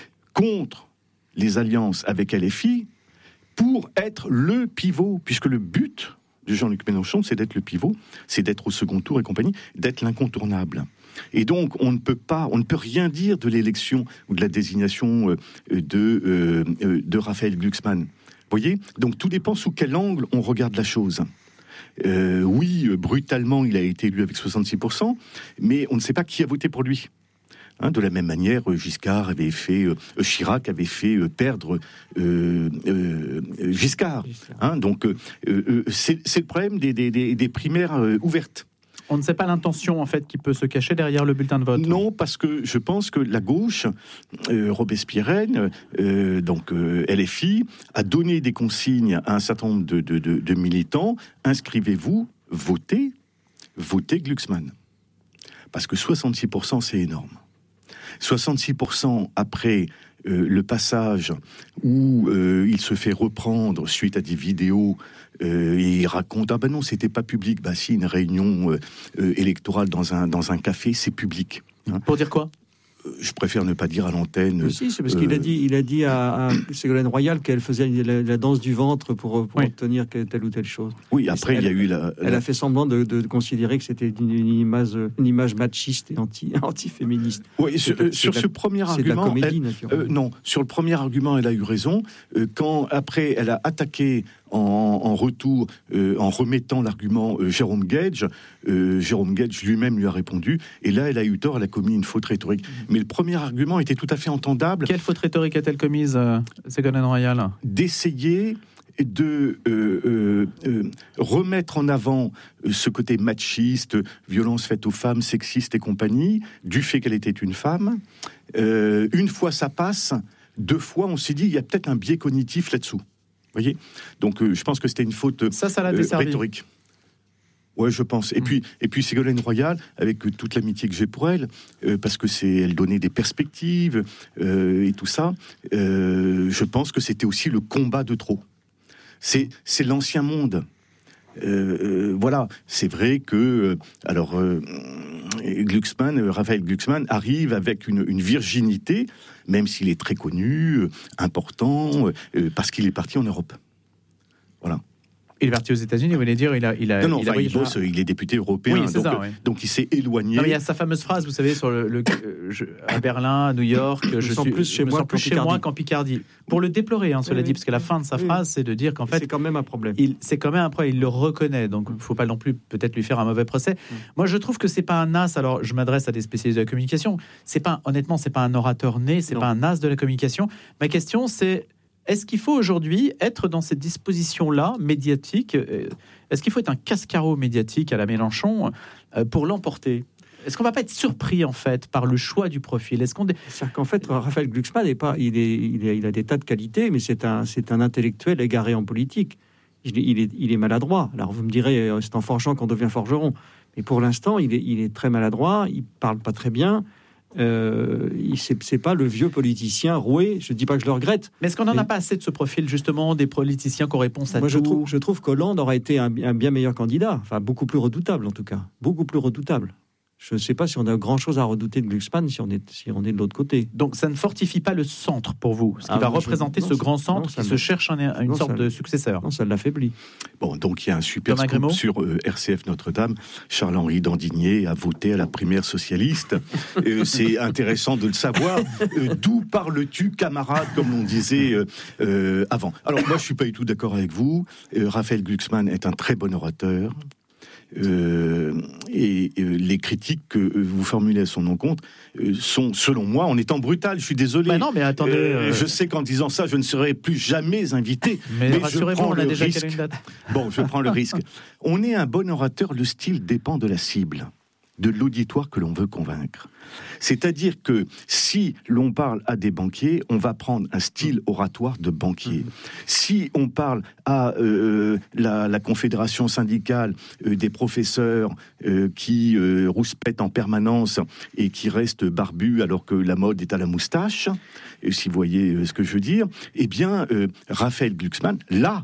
contre les alliances avec L F I, pour être le pivot, puisque le but de Jean-Luc Mélenchon, c'est d'être le pivot, c'est d'être au second tour et compagnie, d'être l'incontournable. Et donc, on ne peut pas, on ne peut rien dire de l'élection ou de la désignation de, euh, de Raphaël Glucksmann. Vous voyez ? Donc, tout dépend sous quel angle on regarde la chose. Euh, oui, brutalement, il a été élu avec soixante-six pour cent, mais on ne sait pas qui a voté pour lui. Hein, de la même manière, Giscard avait fait, euh, Chirac avait fait euh, perdre euh, euh, Giscard. Hein, donc, euh, euh, c'est, c'est le problème des, des, des, des primaires euh, ouvertes. On ne sait pas l'intention en fait qui peut se cacher derrière le bulletin de vote. Non, parce que je pense que la gauche, euh, Robespierre, euh, donc euh, L F I, a donné des consignes à un certain nombre de, de, de, de militants. Inscrivez-vous, votez, votez Glucksmann. Parce que soixante-six pour cent, c'est énorme. soixante-six pour cent après euh, le passage où euh, il se fait reprendre suite à des vidéos euh, et il raconte « Ah ben non, c'était pas public. » Bah si, une réunion euh, euh, électorale dans un, dans un café, c'est public. Hein. Pour dire quoi ? Je préfère ne pas dire à l'antenne. Mais si, c'est parce euh... qu'il a dit, il a dit à, à Ségolène Royal qu'elle faisait la, la danse du ventre pour, pour oui. obtenir telle ou telle chose. Oui, après elle, il y a eu la. Elle la... a fait semblant de, de, de considérer que c'était une, une image, une image machiste et anti, anti-féministe. Oui, sur, euh, sur ce premier c'est argument, de la comédie, elle, euh, non, sur le premier argument, elle a eu raison. Euh, quand après, elle a attaqué en, en retour, euh, en remettant l'argument euh, Jérôme Gage. Euh, Jérôme Gage lui-même lui a répondu, et là, elle a eu tort, elle a commis une faute rhétorique. Mais le premier argument était tout à fait entendable. Quelle faute rhétorique a-t-elle commise, euh, Ségolène Royal ? D'essayer de euh, euh, euh, remettre en avant ce côté machiste, violence faite aux femmes, sexiste et compagnie, du fait qu'elle était une femme. Euh, une fois ça passe, deux fois on s'est dit il y a peut-être un biais cognitif là-dessous. Vous voyez ? Donc euh, je pense que c'était une faute ça, ça l'a euh, rhétorique. Ouais, je pense. Et mmh. puis, et puis Ségolène Royal, avec euh, toute l'amitié que j'ai pour elle, euh, parce que c'est, elle donnait des perspectives euh, et tout ça. Euh, je pense que c'était aussi le combat de trop. C'est, c'est l'ancien monde. Euh, euh, voilà, c'est vrai que euh, alors euh, Glucksmann, euh, Raphaël Glucksmann arrive avec une, une virginité, même s'il est très connu, euh, important, euh, parce qu'il est parti en Europe. Voilà. Il est parti aux États-Unis, vous voulez dire, il a, il a, non, non, il, a, enfin, il, bosse, il est député européen, oui, donc, ça, oui. donc il s'est éloigné. Non, il y a sa fameuse phrase, vous savez, sur le, le je, à Berlin, à New York, je, je sens suis plus chez, je moi, sens plus chez moi qu'en Picardie. Pour le déplorer, hein, cela oui, dit, parce que la fin de sa oui. phrase, c'est de dire qu'en fait, c'est quand même un problème. Il, c'est quand même un problème. Il le reconnaît, donc il ne faut pas non plus peut-être lui faire un mauvais procès. Mm. Moi, je trouve que c'est pas un as. Alors, je m'adresse à des spécialistes de la communication. C'est pas, honnêtement, c'est pas un orateur né, c'est non. pas un as de la communication. Ma question, c'est est-ce qu'il faut aujourd'hui être dans cette disposition-là médiatique ? Est-ce qu'il faut être un casse-carreau médiatique à la Mélenchon pour l'emporter ? Est-ce qu'on ne va pas être surpris en fait par le choix du profil ? Est-ce qu'on... C'est-à-dire qu'en fait, Raphaël Glucksmann est pas, il, est, il, est, il a des tas de qualités, mais c'est un, c'est un intellectuel égaré en politique. Il est, il est, il est maladroit. Alors vous me direz, c'est en forgeant qu'on devient forgeron. Mais pour l'instant, il est, il est très maladroit. Il parle pas très bien. Euh, c'est, c'est pas le vieux politicien roué. Je dis pas que je le regrette. Mais est-ce qu'on n'en mais... a pas assez de ce profil justement des politiciens qui ont réponse à Moi, tout ? je trouve, je trouve qu'Hollande aurait été un, un bien meilleur candidat. Enfin, beaucoup plus redoutable en tout cas. Beaucoup plus redoutable. Je ne sais pas si on a grand-chose à redouter de Glucksmann si on est, si on est de l'autre côté. Donc ça ne fortifie pas le centre pour vous, ce qui ah, va représenter je... non, ce grand centre non, qui se cherche un, une non, sorte de successeur. Non, ça l'affaiblit. Bon, donc il y a un super scoop sur euh, R C F Notre-Dame. Charles-Henri Dandigné a voté à la primaire socialiste. euh, c'est intéressant de le savoir. Euh, d'où parles-tu, camarade, comme on disait euh, euh, avant. Alors moi, je ne suis pas du tout d'accord avec vous. Euh, Raphaël Glucksmann est un très bon orateur. Euh, et euh, les critiques que euh, vous formulez à son encontre euh, sont, selon moi, en étant brutales. Je suis désolé. Bah non, mais attendez. Euh, euh... Je sais qu'en disant ça, je ne serai plus jamais invité. Mais, mais rassurez-vous, on a déjà risque. Une date. Bon, je prends le risque. On est un bon orateur. Le style dépend de la cible, de l'auditoire que l'on veut convaincre. C'est-à-dire que si l'on parle à des banquiers, on va prendre un style oratoire de banquier. Mmh. Si on parle à euh, la, la confédération syndicale euh, des professeurs euh, qui euh, rouspètent en permanence et qui restent barbus alors que la mode est à la moustache, et si vous voyez euh, ce que je veux dire, eh bien, euh, Raphaël Glucksmann, là,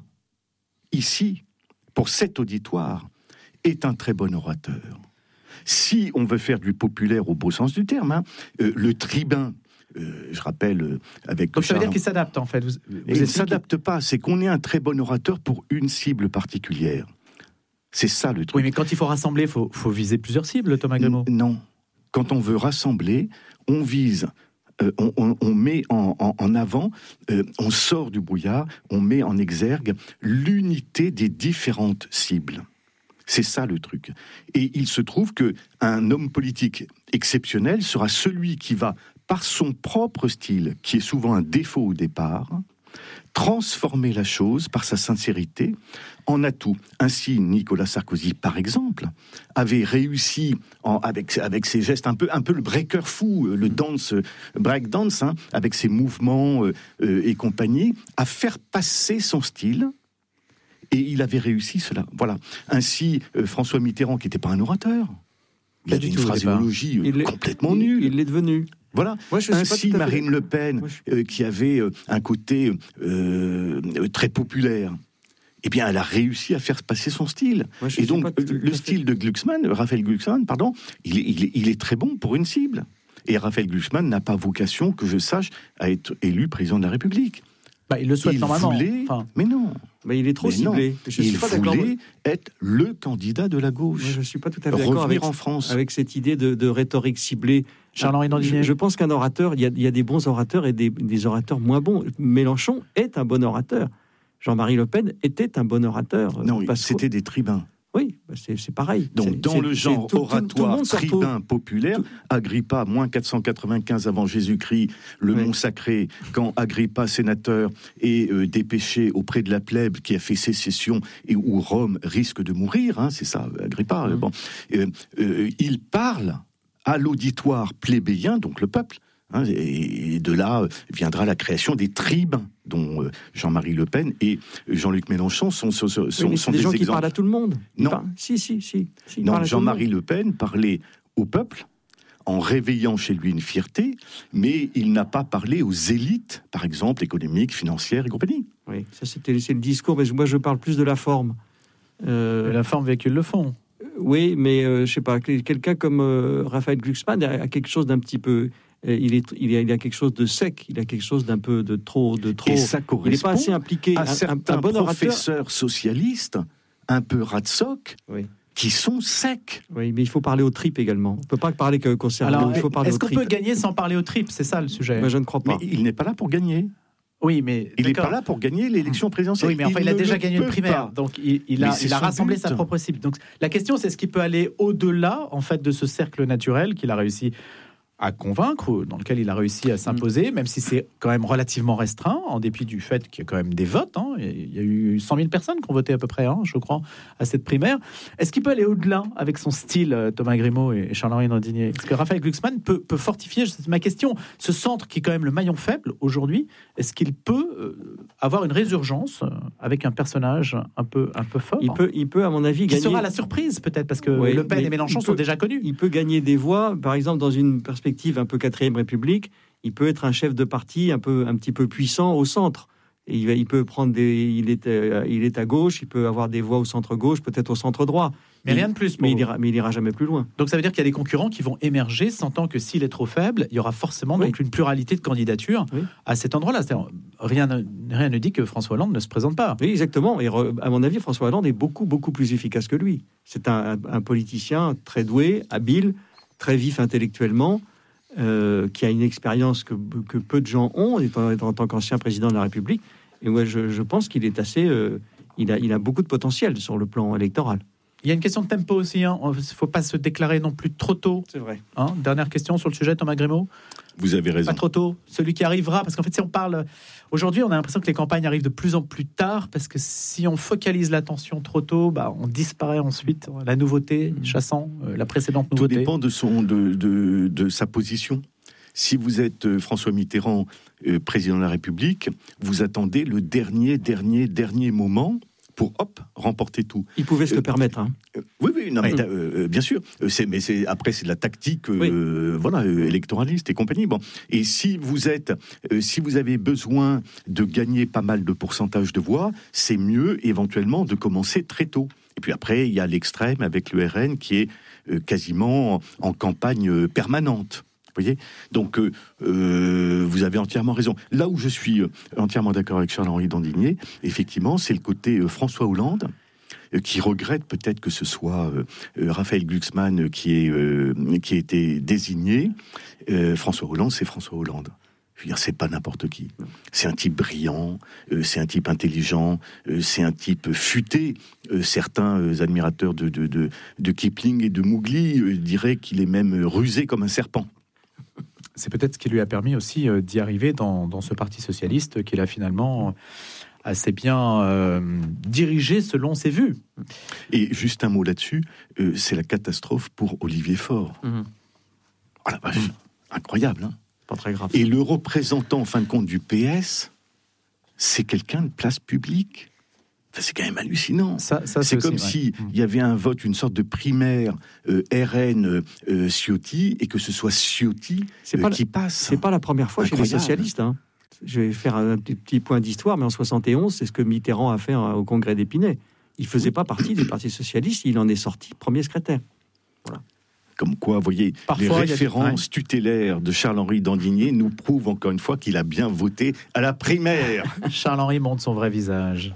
ici, pour cet auditoire, est un très bon orateur. Si on veut faire du populaire au beau sens du terme, hein, euh, le tribun, euh, je rappelle, euh, avec... Donc ça veut dire qu'il s'adapte, en fait. Vous, vous il ne s'adapte pas, c'est qu'on est un très bon orateur pour une cible particulière. C'est ça le truc. Oui, mais quand il faut rassembler, il faut, faut viser plusieurs cibles, Thomas Grimaud. Non. Quand on veut rassembler, on vise... Euh, on, on, on met en, en, en avant, euh, on sort du brouillard, on met en exergue l'unité des différentes cibles. C'est ça le truc. Et il se trouve qu'un homme politique exceptionnel sera celui qui va, par son propre style, qui est souvent un défaut au départ, transformer la chose par sa sincérité en atout. Ainsi, Nicolas Sarkozy, par exemple, avait réussi, en, avec, avec ses gestes, un peu, un peu le breaker fou, le dance, break dance, hein, avec ses mouvements euh, euh, et compagnie, à faire passer son style. Et il avait réussi cela. Voilà. Ainsi, euh, François Mitterrand, qui n'était pas un orateur, il pas avait une phraséologie euh, complètement nulle. Il l'est devenu. Voilà. Moi, je Ainsi, Marine Le Pen, euh, qui avait euh, un côté euh, très populaire, eh bien, elle a réussi à faire passer son style. Moi, et donc, le style de Glucksmann, Raphaël Glucksmann, pardon, il est, il, est, il est très bon pour une cible. Et Raphaël Glucksmann n'a pas vocation, que je sache, à être élu président de la République. Bah, il le souhaite il normalement. Voulait... Enfin... Mais non. Mais il est trop mais ciblé. Je il suis pas voulait être le candidat de la gauche. Moi, je ne suis pas tout à fait d'accord avec, en France. avec cette idée de, de rhétorique ciblée. Charles-Henri Dandigné. Je, je pense qu'un orateur, il y, a, il y a des bons orateurs et des, des orateurs moins bons. Mélenchon est un bon orateur. Jean-Marie Le Pen était un bon orateur. Non, c'était des tribuns. Oui, c'est, c'est pareil. Donc, c'est, dans c'est, le genre tout, oratoire tout, tout tribun populaire, tout... Agrippa, moins quatre cent quatre-vingt-quinze avant Jésus-Christ, le oui. Mont Sacré, quand Agrippa, sénateur, est euh, dépêché auprès de la plèbe qui a fait sécession et où Rome risque de mourir, hein, c'est ça, Agrippa, mmh. bon, euh, euh, il parle à l'auditoire plébéien, donc le peuple, hein, et de là viendra la création des tribuns, dont Jean-Marie Le Pen et Jean-Luc Mélenchon sont, sont, sont, oui, sont des, des gens exemples. Qui parlent à tout le monde. Non, parlent... si, si, si. si non, Jean-Marie Le Pen parlait au peuple en réveillant chez lui une fierté, mais il n'a pas parlé aux élites, par exemple économiques, financières et compagnie. Oui, ça c'était c'est le discours, mais moi je parle plus de la forme. Euh... La forme véhicule le fond. Oui, mais euh, je sais pas, quelqu'un comme euh, Raphaël Glucksmann a, a quelque chose d'un petit peu. Il, est, il, a, il a quelque chose de sec, il a quelque chose d'un peu de trop, de trop. Et ça correspond il n'est pas assez impliqué. à un, certains un bon professeurs orateur... socialistes, un peu ratsoc, oui. qui sont secs. Oui, mais il faut parler aux tripes également. On ne peut pas parler que concernant. Alors, il faut parler est-ce aux qu'on tripes. peut gagner sans parler aux tripes? C'est ça le sujet. Mais je ne crois pas. Mais il n'est pas là pour gagner. Oui, mais il n'est pas là pour gagner l'élection présidentielle. Oui, mais enfin, il, il a déjà gagné une primaire, pas. donc il, il a, il a rassemblé sa propre cible. Donc la question, c'est est-ce qu'il peut aller au-delà, en fait, de ce cercle naturel qu'il a réussi à convaincre, dans lequel il a réussi à s'imposer, même si c'est quand même relativement restreint, en dépit du fait qu'il y a quand même des votes. Hein. Il y a eu cent mille personnes qui ont voté à peu près, hein, je crois, à cette primaire. Est-ce qu'il peut aller au-delà avec son style, Thomas Grimaud et Charles-Henri Dandigné? Est-ce que Raphaël Glucksmann peut, peut fortifier, c'est ma question, ce centre qui est quand même le maillon faible aujourd'hui, est-ce qu'il peut euh, avoir une résurgence avec un personnage un peu, un peu fort? Il peut, il peut, à mon avis, qui gagner... sera la surprise, peut-être, parce que oui, Le Pen et Mélenchon peut, sont déjà connus. Il peut gagner des voix, par exemple, dans une perspective un peu quatrième République, il peut être un chef de parti un peu, un petit peu puissant au centre. Et il, il peut prendre des, il est, euh, il est à gauche, il peut avoir des voix au centre gauche, peut-être au centre droit. Mais il, rien de plus. Mais il, ira, mais il ira jamais plus loin. Donc ça veut dire qu'il y a des concurrents qui vont émerger, sentant que s'il est trop faible, il y aura forcément oui. donc une pluralité de candidatures oui. à cet endroit-là. C'est-à-dire, rien, ne, rien ne dit que François Hollande ne se présente pas. Oui, exactement. Et re, à mon avis, François Hollande est beaucoup, beaucoup plus efficace que lui. C'est un, un, un politicien très doué, habile, très vif intellectuellement. Euh, qui a une expérience que, que peu de gens ont, étant, en tant qu'ancien président de la République. Et ouais, je, je pense qu'il est assez... Euh, il, a, il a beaucoup de potentiel sur le plan électoral. Il y a une question de tempo aussi. Hein. Il ne faut pas se déclarer non plus trop tôt. C'est vrai. Hein. Dernière question sur le sujet, Thomas Grimaud. Vous avez raison. Pas trop tôt. Celui qui arrivera, parce qu'en fait, si on parle... Aujourd'hui, on a l'impression que les campagnes arrivent de plus en plus tard, parce que si on focalise l'attention trop tôt, bah, on disparaît ensuite. La nouveauté, chassant euh, la précédente nouveauté. Tout dépend de, son, de, de, de sa position. Si vous êtes euh, François Mitterrand, euh, président de la République, vous attendez le dernier, dernier, dernier moment pour, hop, remporter tout. Il pouvait se euh, le permettre. Hein. Euh, oui, oui, non, oui. Mais, euh, bien sûr. C'est, mais c'est, après, c'est de la tactique euh, oui. voilà, euh, électoraliste et compagnie. Bon. Et si vous, êtes, euh, si vous avez besoin de gagner pas mal de pourcentage de voix, c'est mieux éventuellement de commencer très tôt. Et puis après, il y a l'extrême avec le R N qui est euh, quasiment en, en campagne euh, permanente. Vous voyez ? Donc, euh, euh, vous avez entièrement raison. Là où je suis entièrement d'accord avec Charles-Henri Dandigné, effectivement, c'est le côté euh, François Hollande, euh, qui regrette peut-être que ce soit euh, euh, Raphaël Glucksmann qui, est, euh, qui a été désigné. Euh, François Hollande, c'est François Hollande. Je veux dire, c'est pas n'importe qui. C'est un type brillant, euh, c'est un type intelligent, euh, c'est un type futé. Euh, certains euh, admirateurs de, de, de, de Kipling et de Mowgli euh, diraient qu'il est même rusé comme un serpent. C'est peut-être ce qui lui a permis aussi euh, d'y arriver dans, dans ce parti socialiste qu'il a finalement euh, assez bien euh, dirigé selon ses vues. Et juste un mot là-dessus, euh, c'est la catastrophe pour Olivier Faure. Mmh. Oh la vache, mmh. Incroyable, hein. Pas très grave. Et le représentant, en fin de compte, du P S, c'est quelqu'un de place publique. Enfin, c'est quand même hallucinant. Ça, ça, c'est, c'est comme s'il ouais. y avait un vote, une sorte de primaire euh, R N euh, Ciotti, et que ce soit Ciotti euh, pas qui la, passe. C'est pas la première fois Incroyable. Chez les socialistes. Hein. Je vais faire un petit, petit point d'histoire, mais en soixante et onze, c'est ce que Mitterrand a fait au congrès d'Épinay. Il faisait pas partie du Parti socialiste, il en est sorti premier secrétaire. Voilà. Comme quoi, vous voyez, Parfois, les références a... tutélaires de Charles-Henri Dandigné nous prouvent encore une fois qu'il a bien voté à la primaire. Charles-Henri montre son vrai visage.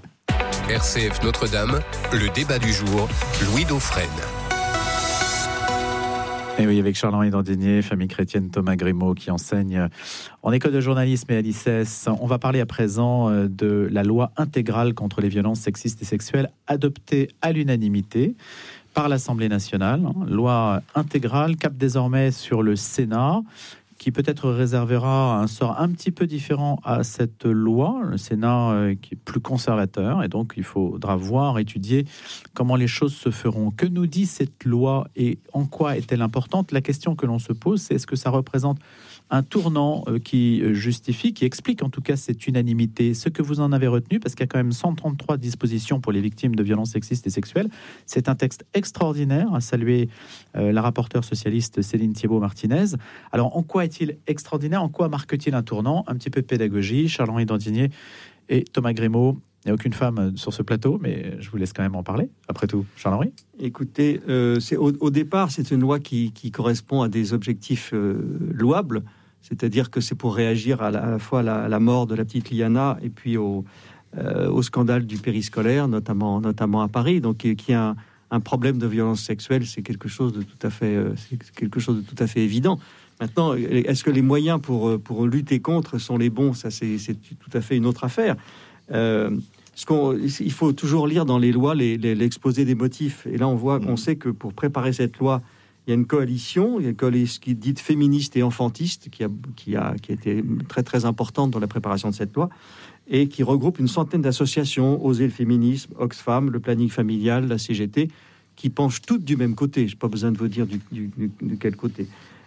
R C F Notre-Dame, le débat du jour, Louis Dauphren. Et oui, avec Charles-Henri Dandinier, famille chrétienne Thomas Grimaud, qui enseigne en école de journalisme et à l'I C E S. On va parler à présent de la loi intégrale contre les violences sexistes et sexuelles, adoptée à l'unanimité par l'Assemblée nationale. Loi intégrale capte désormais sur le Sénat, qui peut-être réservera un sort un petit peu différent à cette loi. Le Sénat euh, qui est plus conservateur, et donc il faudra voir, étudier comment les choses se feront. Que nous dit cette loi et en quoi est-elle importante? La question que l'on se pose, c'est est-ce que ça représente un tournant euh, qui justifie, qui explique en tout cas cette unanimité? Ce que vous en avez retenu, parce qu'il y a quand même cent trente-trois dispositions pour les victimes de violences sexistes et sexuelles. C'est un texte extraordinaire, à saluer euh, la rapporteure socialiste Céline Thiébaut-Martinez. Alors en quoi est-il extraordinaire? En quoi marque-t-il un tournant? Un petit peu de pédagogie. Charles-Henri Dandinier et Thomas Grimaud. Il n'y a aucune femme sur ce plateau, mais je vous laisse quand même en parler. Après tout, Charles-Henri. Écoutez, euh, c'est, au, au départ, c'est une loi qui, qui correspond à des objectifs euh, louables. C'est-à-dire que c'est pour réagir à la, à la fois à la, à la mort de la petite Liana et puis au, euh, au scandale du périscolaire, notamment, notamment à Paris. Donc, qu'il y a un, un problème de violence sexuelle, c'est quelque chose de tout à fait, euh, c'est quelque chose de tout à fait évident. Maintenant, est-ce que les moyens pour, pour lutter contre sont les bons? Ça, c'est, c'est tout à fait une autre affaire. Euh, ce qu'on, il faut toujours lire dans les lois les, les, l'exposé des motifs. Et là, on voit, on sait que pour préparer cette loi, il y a une coalition, il y a une coalition qui est dite féministe et enfantiste, qui a, qui a, qui a été très très importante dans la préparation de cette loi, et qui regroupe une centaine d'associations, Oser le féminisme, Oxfam, le planning familial, la C G T, qui penchent toutes du même côté. Je n'ai pas besoin de vous dire du, du, du, de quel côté.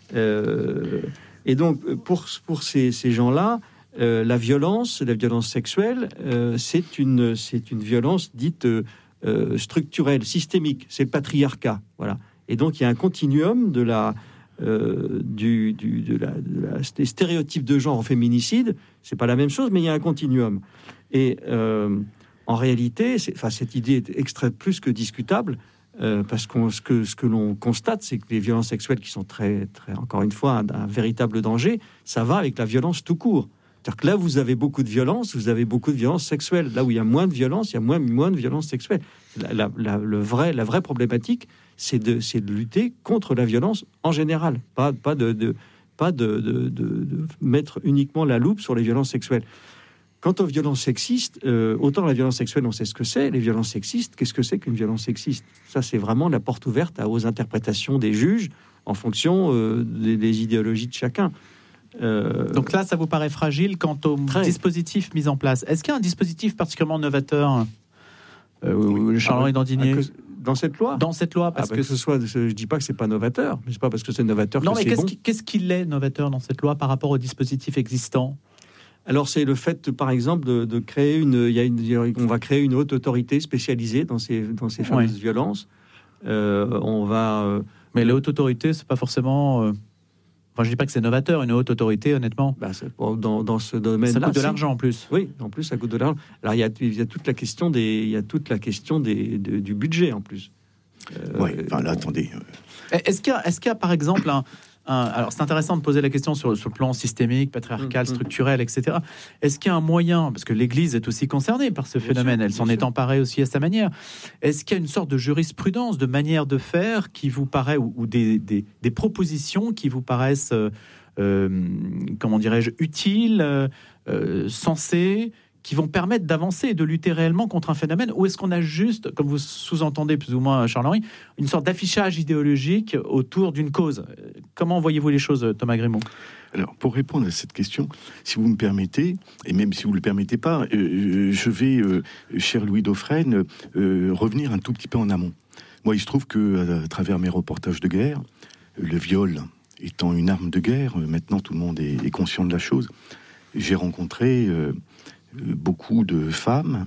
Euh, et donc, pour, pour ces, ces gens-là, euh, la violence, la violence sexuelle, euh, c'est, une, c'est une violence dite euh, structurelle, systémique. C'est le patriarcat, voilà. Et donc, il y a un continuum de la, euh, du, du, de la, de la, des stéréotypes de genre au féminicide. C'est pas la même chose, mais il y a un continuum. Et euh, en réalité, c'est, enfin, cette idée est extra, plus que discutable, euh, parce que ce que ce que l'on constate, c'est que les violences sexuelles, qui sont très, très encore une fois, un, un véritable danger, ça va avec la violence tout court. C'est-à-dire que là, vous avez beaucoup de violence, vous avez beaucoup de violence sexuelle. Là où il y a moins de violence, il y a moins, moins de violence sexuelle. La, la, la, le vrai, la vraie problématique, c'est de, c'est de lutter contre la violence en général, pas, pas, de, de, pas de, de, de, de mettre uniquement la loupe sur les violences sexuelles. Quant aux violences sexistes, euh, autant la violence sexuelle, on sait ce que c'est. Les violences sexistes, qu'est-ce que c'est qu'une violence sexiste? Ça, c'est vraiment la porte ouverte aux interprétations des juges en fonction euh, des, des idéologies de chacun. Euh... Donc là, ça vous paraît fragile quant au Très. dispositif mis en place. Est-ce qu'il y a un dispositif particulièrement novateur, euh, oui. Charles-Henri ah, Dandinier, dans cette loi? Dans cette loi, parce ah, bah, que... que ce soit, je dis pas que c'est pas novateur, mais c'est pas parce que c'est novateur non, que mais c'est qu'est-ce bon. Qui, qu'est-ce qu'il est novateur dans cette loi par rapport au dispositif existant? Alors, c'est le fait, par exemple, de, de créer une, il y a une, on va créer une haute autorité spécialisée dans ces, dans ces fameuses oui. violences. Euh, on va. Euh, mais la haute autorité, c'est pas forcément. Euh... Enfin, je dis pas que c'est novateur, une haute autorité, honnêtement. Bah, c'est, dans, dans ce domaine-là, ça coûte de si. l'argent en plus. Oui, en plus, ça coûte de l'argent. Alors, il y a, il y a toute la question des, il y a toute la question des, de, du budget en plus. Euh, oui. Enfin, là, attendez. Est-ce qu'il y a, est-ce qu'il y a par exemple un, un, alors c'est intéressant de poser la question sur, sur le plan systémique, patriarcal, mmh, structurel, et cetera. Est-ce qu'il y a un moyen, parce que l'Église est aussi concernée par ce bien phénomène, sûr, elle s'en sûr. est emparée aussi à sa manière. Est-ce qu'il y a une sorte de jurisprudence, de manière de faire qui vous paraît, ou, ou des, des, des propositions qui vous paraissent euh, Euh, comment dirais-je, utiles, euh, euh, sensés, qui vont permettre d'avancer et de lutter réellement contre un phénomène? Ou est-ce qu'on a juste, comme vous sous-entendez plus ou moins, Charles-Henri, une sorte d'affichage idéologique autour d'une cause? Comment voyez-vous les choses, Thomas Grimaud? Alors, pour répondre à cette question, si vous me permettez, et même si vous ne le permettez pas, euh, je vais, euh, cher Louis Dauphren, euh, revenir un tout petit peu en amont. Moi, il se trouve que, à travers mes reportages de guerre, le viol étant une arme de guerre, maintenant tout le monde est, est conscient de la chose. J'ai rencontré euh, beaucoup de femmes,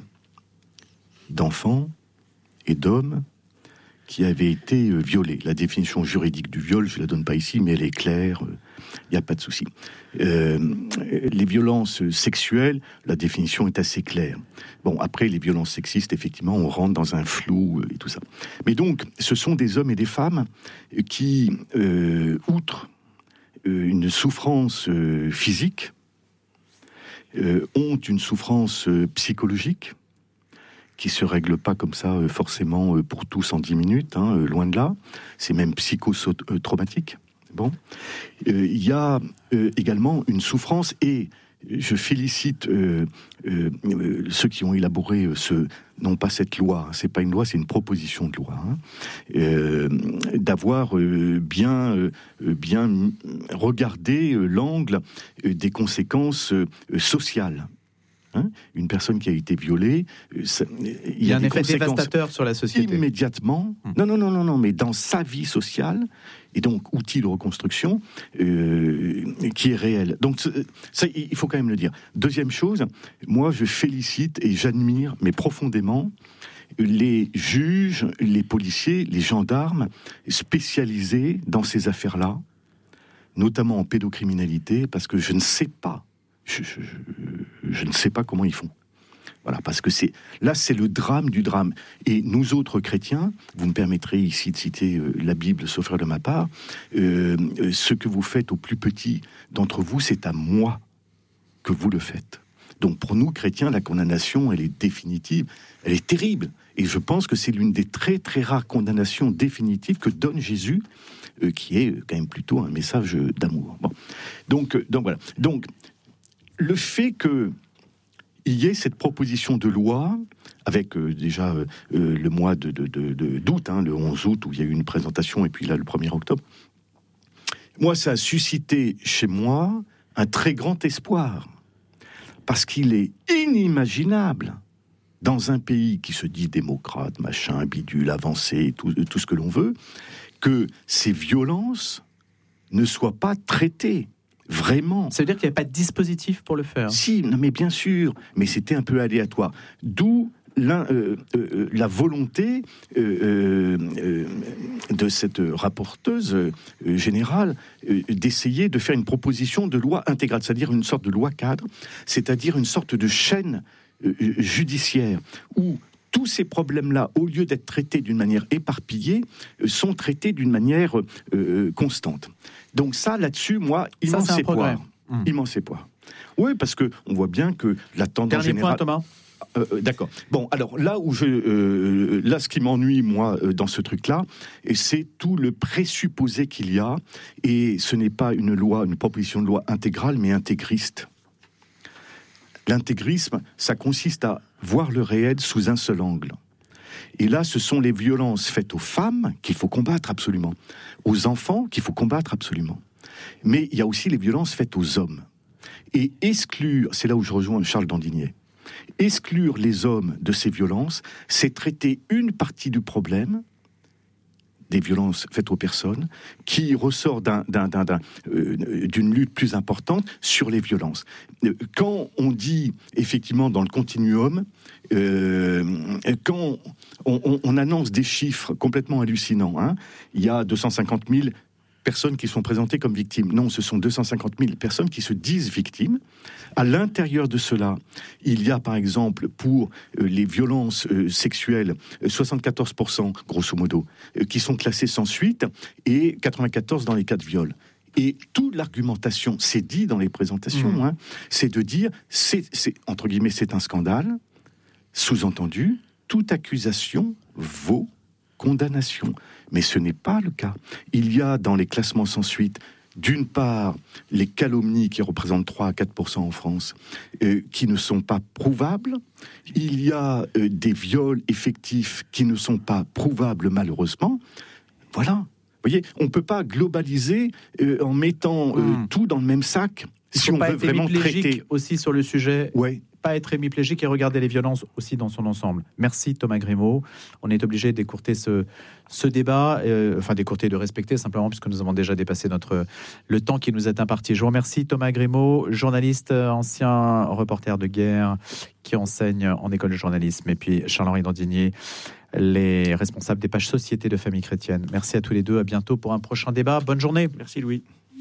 d'enfants et d'hommes qui avaient été euh, violés. La définition juridique du viol, je ne la donne pas ici, mais elle est claire, il euh, n'y a pas de souci. Euh, les violences sexuelles, la définition est assez claire. Bon, après, les violences sexistes, effectivement, on rentre dans un flou et tout ça. Mais donc, ce sont des hommes et des femmes qui, euh, outre euh, une souffrance euh, physique, euh, ont une souffrance euh, psychologique qui se règle pas comme ça euh, forcément euh, pour tous en dix minutes, hein, euh, loin de là. C'est même psychotraumatique. Bon, il euh, y a euh, également une souffrance et je félicite euh, euh, euh, ceux qui ont élaboré euh, ce, non pas cette loi, hein, c'est pas une loi, c'est une proposition de loi, hein, euh, d'avoir euh, bien, euh, bien regardé euh, l'angle euh, des conséquences euh, sociales. Hein, une personne qui a été violée, ça, il y, y a, a un des effet conséquences dévastateur sur la société. Immédiatement. Hum. Non, non, non, non, non, mais dans sa vie sociale, et donc outil de reconstruction euh, qui est réel. Donc ça, il faut quand même le dire. Deuxième chose, moi je félicite et j'admire, mais profondément, les juges, les policiers, les gendarmes spécialisés dans ces affaires-là, notamment en pédocriminalité, parce que je ne sais pas, je, je, je, je ne sais pas comment ils font. Voilà, parce que c'est là, c'est le drame du drame. Et nous autres chrétiens, vous me permettrez ici de citer euh, la Bible, sauf erreur de ma part, euh, euh, ce que vous faites aux plus petits d'entre vous, c'est à moi que vous le faites. Donc pour nous chrétiens, la condamnation, elle est définitive, elle est terrible. Et je pense que c'est l'une des très très rares condamnations définitives que donne Jésus, euh, qui est quand même plutôt un message d'amour. Bon, donc euh, donc voilà. Donc le fait que il y ait cette proposition de loi, avec euh, déjà euh, le mois de, de, de, de, d'août, hein, le onze août, où il y a eu une présentation, et puis là, le premier octobre. Moi, ça a suscité chez moi un très grand espoir, parce qu'il est inimaginable, dans un pays qui se dit démocrate, machin, bidule, avancé, tout, tout ce que l'on veut, que ces violences ne soient pas traitées. Vraiment. Ça veut dire qu'il n'y avait pas de dispositif pour le faire? Si, non mais bien sûr, mais c'était un peu aléatoire. D'où euh, euh, la volonté euh, euh, de cette rapporteuse euh, générale euh, d'essayer de faire une proposition de loi intégrale, c'est-à-dire une sorte de loi cadre, c'est-à-dire une sorte de chaîne euh, judiciaire où tous ces problèmes-là, au lieu d'être traités d'une manière éparpillée, sont traités d'une manière euh, constante. Donc ça, là-dessus, moi, immense espoir. Mmh. Immense espoir. Oui, parce que on voit bien que la tendance Dernier générale... point, Thomas. Euh, d'accord. Bon, alors là où je, euh, là, ce qui m'ennuie moi euh, dans ce truc-là, c'est tout le présupposé qu'il y a, et ce n'est pas une loi, une proposition de loi intégrale, mais intégriste. L'intégrisme, ça consiste à voir le réel sous un seul angle. Et là, ce sont les violences faites aux femmes qu'il faut combattre absolument, aux enfants qu'il faut combattre absolument. Mais il y a aussi les violences faites aux hommes. Et exclure, c'est là où je rejoins Charles Dandinier, exclure les hommes de ces violences, c'est traiter une partie du problème, des violences faites aux personnes, qui ressort d'un, d'un, d'un, d'un, euh, d'une lutte plus importante sur les violences. Quand on dit, effectivement, dans le continuum, euh, quand on, on, on annonce des chiffres complètement hallucinants, hein, il y a deux cent cinquante mille personnes qui sont présentées comme victimes. Non, ce sont deux cent cinquante mille personnes qui se disent victimes. À l'intérieur de cela, il y a par exemple pour euh, les violences euh, sexuelles, euh, soixante-quatorze pour cent grosso modo, euh, qui sont classées sans suite, et quatre-vingt-quatorze dans les cas de viol. Et toute l'argumentation, c'est dit dans les présentations, mmh. hein, c'est de dire, c'est, c'est, entre guillemets, c'est un scandale, sous-entendu, toute accusation vaut condamnation. Mais ce n'est pas le cas. Il y a dans les classements sans suite, d'une part, les calomnies qui représentent trois à quatre pour cent en France, euh, qui ne sont pas prouvables. Il y a euh, des viols effectifs qui ne sont pas prouvables, malheureusement. Voilà. Vous voyez, on ne peut pas globaliser euh, en mettant euh, mmh. tout dans le même sac. Il si faut on pas veut être vraiment traiter aussi sur le sujet. Ouais. Pas être hémiplégique et regarder les violences aussi dans son ensemble. Merci Thomas Grimaud. On est obligé d'écourter ce, ce débat, euh, enfin d'écourter, de respecter simplement puisque nous avons déjà dépassé notre, le temps qui nous est imparti. Je vous remercie Thomas Grimaud, journaliste, ancien reporter de guerre qui enseigne en école de journalisme, et puis Charles-Henri Dandinier, les responsables des pages Société de Famille Chrétienne. Merci à tous les deux, à bientôt pour un prochain débat. Bonne journée. Merci Louis.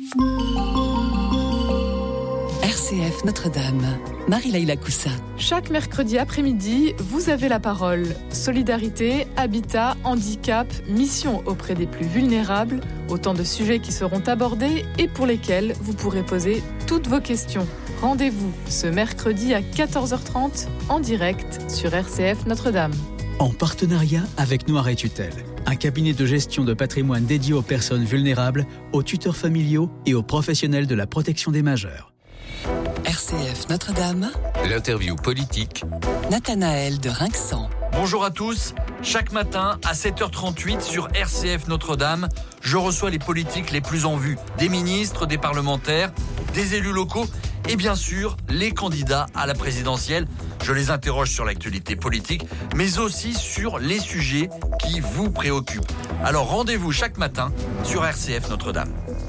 R C F Notre-Dame, Marie-Laïla Coussa. Chaque mercredi après-midi, vous avez la parole. Solidarité, habitat, handicap, mission auprès des plus vulnérables, autant de sujets qui seront abordés et pour lesquels vous pourrez poser toutes vos questions. Rendez-vous ce mercredi à quatorze heures trente en direct sur R C F Notre-Dame. En partenariat avec Noiret Tutelle, un cabinet de gestion de patrimoine dédié aux personnes vulnérables, aux tuteurs familiaux et aux professionnels de la protection des majeurs. R C F Notre-Dame, L'interview politique. Nathanaël de Rinxan. Bonjour à tous. Chaque matin à sept heures trente-huit sur R C F Notre-Dame, je reçois les politiques les plus en vue. Des ministres, des parlementaires, des élus locaux et bien sûr les candidats à la présidentielle. Je les interroge sur l'actualité politique, mais aussi sur les sujets qui vous préoccupent. Alors rendez-vous chaque matin sur R C F Notre-Dame.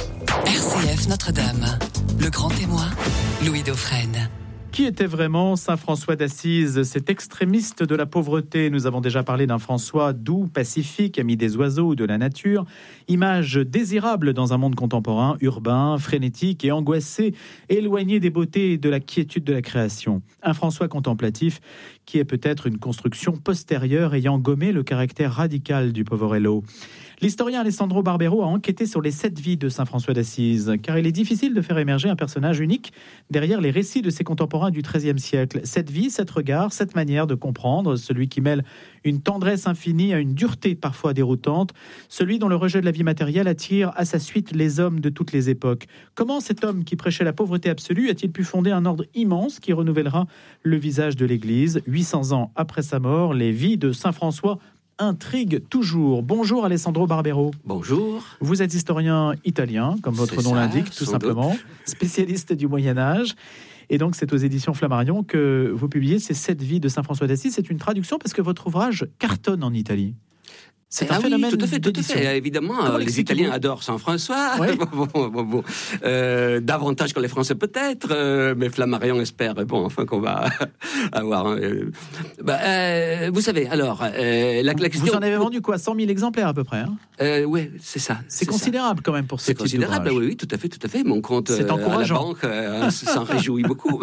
R C F Notre-Dame, le grand témoin, Louis Dauphren. Qui était vraiment Saint François d'Assise, cet extrémiste de la pauvreté? Nous avons déjà parlé d'un François doux, pacifique, ami des oiseaux ou de la nature. Image désirable dans un monde contemporain, urbain, frénétique et angoissé, éloigné des beautés et de la quiétude de la création. Un François contemplatif qui est peut-être une construction postérieure ayant gommé le caractère radical du Poverello. L'historien Alessandro Barbero a enquêté sur les sept vies de Saint François d'Assise, car il est difficile de faire émerger un personnage unique derrière les récits de ses contemporains du treizième siècle. Sept vies, sept regards, sept manières de comprendre, celui qui mêle une tendresse infinie à une dureté parfois déroutante, celui dont le rejet de la vie matérielle attire à sa suite les hommes de toutes les époques. Comment cet homme qui prêchait la pauvreté absolue a-t-il pu fonder un ordre immense qui renouvellera le visage de l'Église? huit cents ans après sa mort, les vies de Saint François intrigue toujours. Bonjour Alessandro Barbero. Bonjour. Vous êtes historien italien, comme votre nom l'indique, tout simplement, doute. spécialiste du Moyen-Âge. Et donc, c'est aux éditions Flammarion que vous publiez ces sept vies de Saint François d'Assise. C'est une traduction parce que votre ouvrage cartonne en Italie. C'est un ah phénomène oui, tout à fait, tout à d'édition. fait. Évidemment, Comment les Italiens adorent Saint François. Ouais. bon, bon, bon, bon. Euh, davantage que les Français peut-être, euh, mais Flammarion espère, bon, enfin qu'on va avoir. Euh, bah, euh, vous savez, alors, euh, la, la question. Vous en avez vendu quoi, cent mille exemplaires à peu près hein euh, Oui, c'est ça. C'est, c'est considérable ça. quand même pour ce C'est type considérable, d'ouvrage. oui, oui, tout à fait, tout à fait. Mon compte C'est euh, à la encourageant. banque euh, s'en réjouit beaucoup.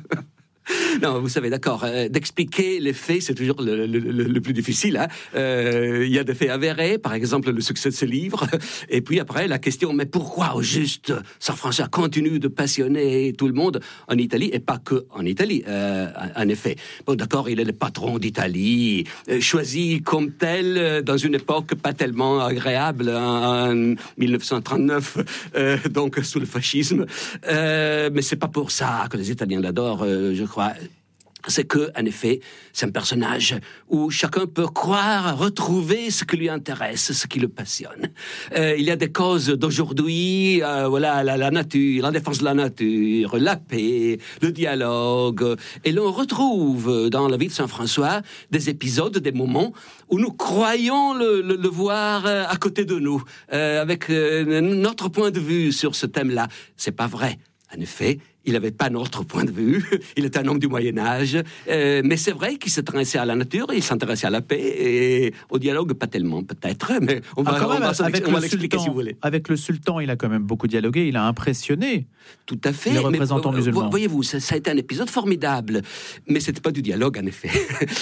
Non, vous savez, d'accord, euh, d'expliquer les faits, c'est toujours le, le, le, le plus difficile. Hein. Euh, il y a des faits avérés, par exemple le succès de ce livre, et puis après la question, mais pourquoi au juste Saint François continue de passionner tout le monde en Italie, et pas que en Italie, euh, en effet. Bon, d'accord, il est le patron d'Italie, euh, choisi comme tel euh, dans une époque pas tellement agréable, en dix-neuf cent trente-neuf, euh, donc sous le fascisme, euh, mais c'est pas pour ça que les Italiens l'adorent, euh, je crois. C'est que, en effet, c'est un personnage où chacun peut croire, retrouver ce qui lui intéresse, ce qui le passionne. Euh, il y a des causes d'aujourd'hui, euh, voilà, la, la nature, la défense de la nature, la paix, le dialogue. Et l'on retrouve dans la vie de Saint François des épisodes, des moments où nous croyons le, le, le voir à côté de nous, euh, avec euh, notre point de vue sur ce thème-là. C'est pas vrai. En effet, il n'avait pas notre point de vue, il était un homme du Moyen-Âge, euh, mais c'est vrai qu'il s'intéressait à la nature, il s'intéressait à la paix, et au dialogue, pas tellement peut-être, mais on va, ah, on va, avec on va le l'expliquer sultan, si vous voulez. Avec le sultan, il a quand même beaucoup dialogué, il a impressionné Tout à fait, les représentants mais, musulmans. Voyez-vous, ça, ça a été un épisode formidable, mais c'était pas du dialogue en effet.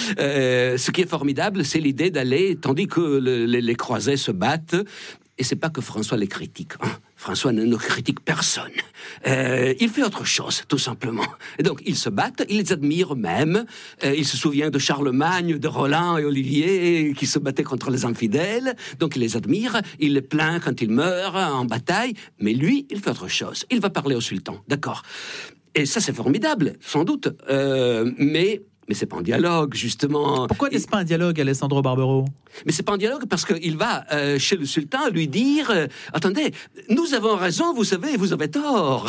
euh, ce qui est formidable, c'est l'idée d'aller, tandis que le, les, les croisés se battent, et c'est pas que François les critique, hein. François ne, ne critique personne. Euh, il fait autre chose, tout simplement. Et donc, ils se battent, ils les admirent même. Euh, il se souvient de Charlemagne, de Roland et Olivier qui se battaient contre les infidèles. Donc, il les admire, il les plaint quand ils meurent en bataille. Mais lui, il fait autre chose. Il va parler au sultan, d'accord. Et ça, c'est formidable, sans doute. Euh, mais... Mais c'est pas un dialogue, justement. Pourquoi n'est-ce pas un dialogue, Alessandro Barbero? Mais c'est pas un dialogue parce qu'il va euh, chez le sultan lui dire euh, attendez, nous avons raison, vous savez, vous avez tort.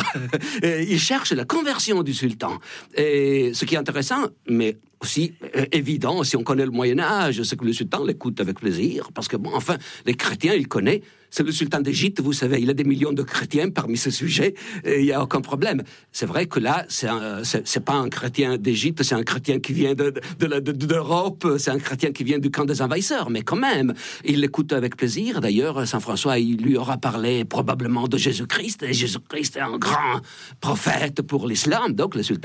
Il cherche la conversion du sultan. Et ce qui est intéressant, mais aussi euh, évident, si on connaît le Moyen-Âge, c'est que le sultan l'écoute avec plaisir, parce que, bon, enfin, les chrétiens, il connaît. C'est le sultan d'Égypte, vous savez, il a des millions de chrétiens parmi ses sujets, il n'y a aucun problème. C'est vrai que là, c'est, un, c'est, c'est pas un chrétien d'Égypte, c'est un chrétien qui vient de, de, de, de, d'Europe, c'est un chrétien qui vient du camp des envahisseurs, mais quand même, il l'écoute avec plaisir. D'ailleurs, Saint François, il lui aura parlé probablement de Jésus-Christ, et Jésus-Christ est un grand prophète pour l'islam, donc le sultan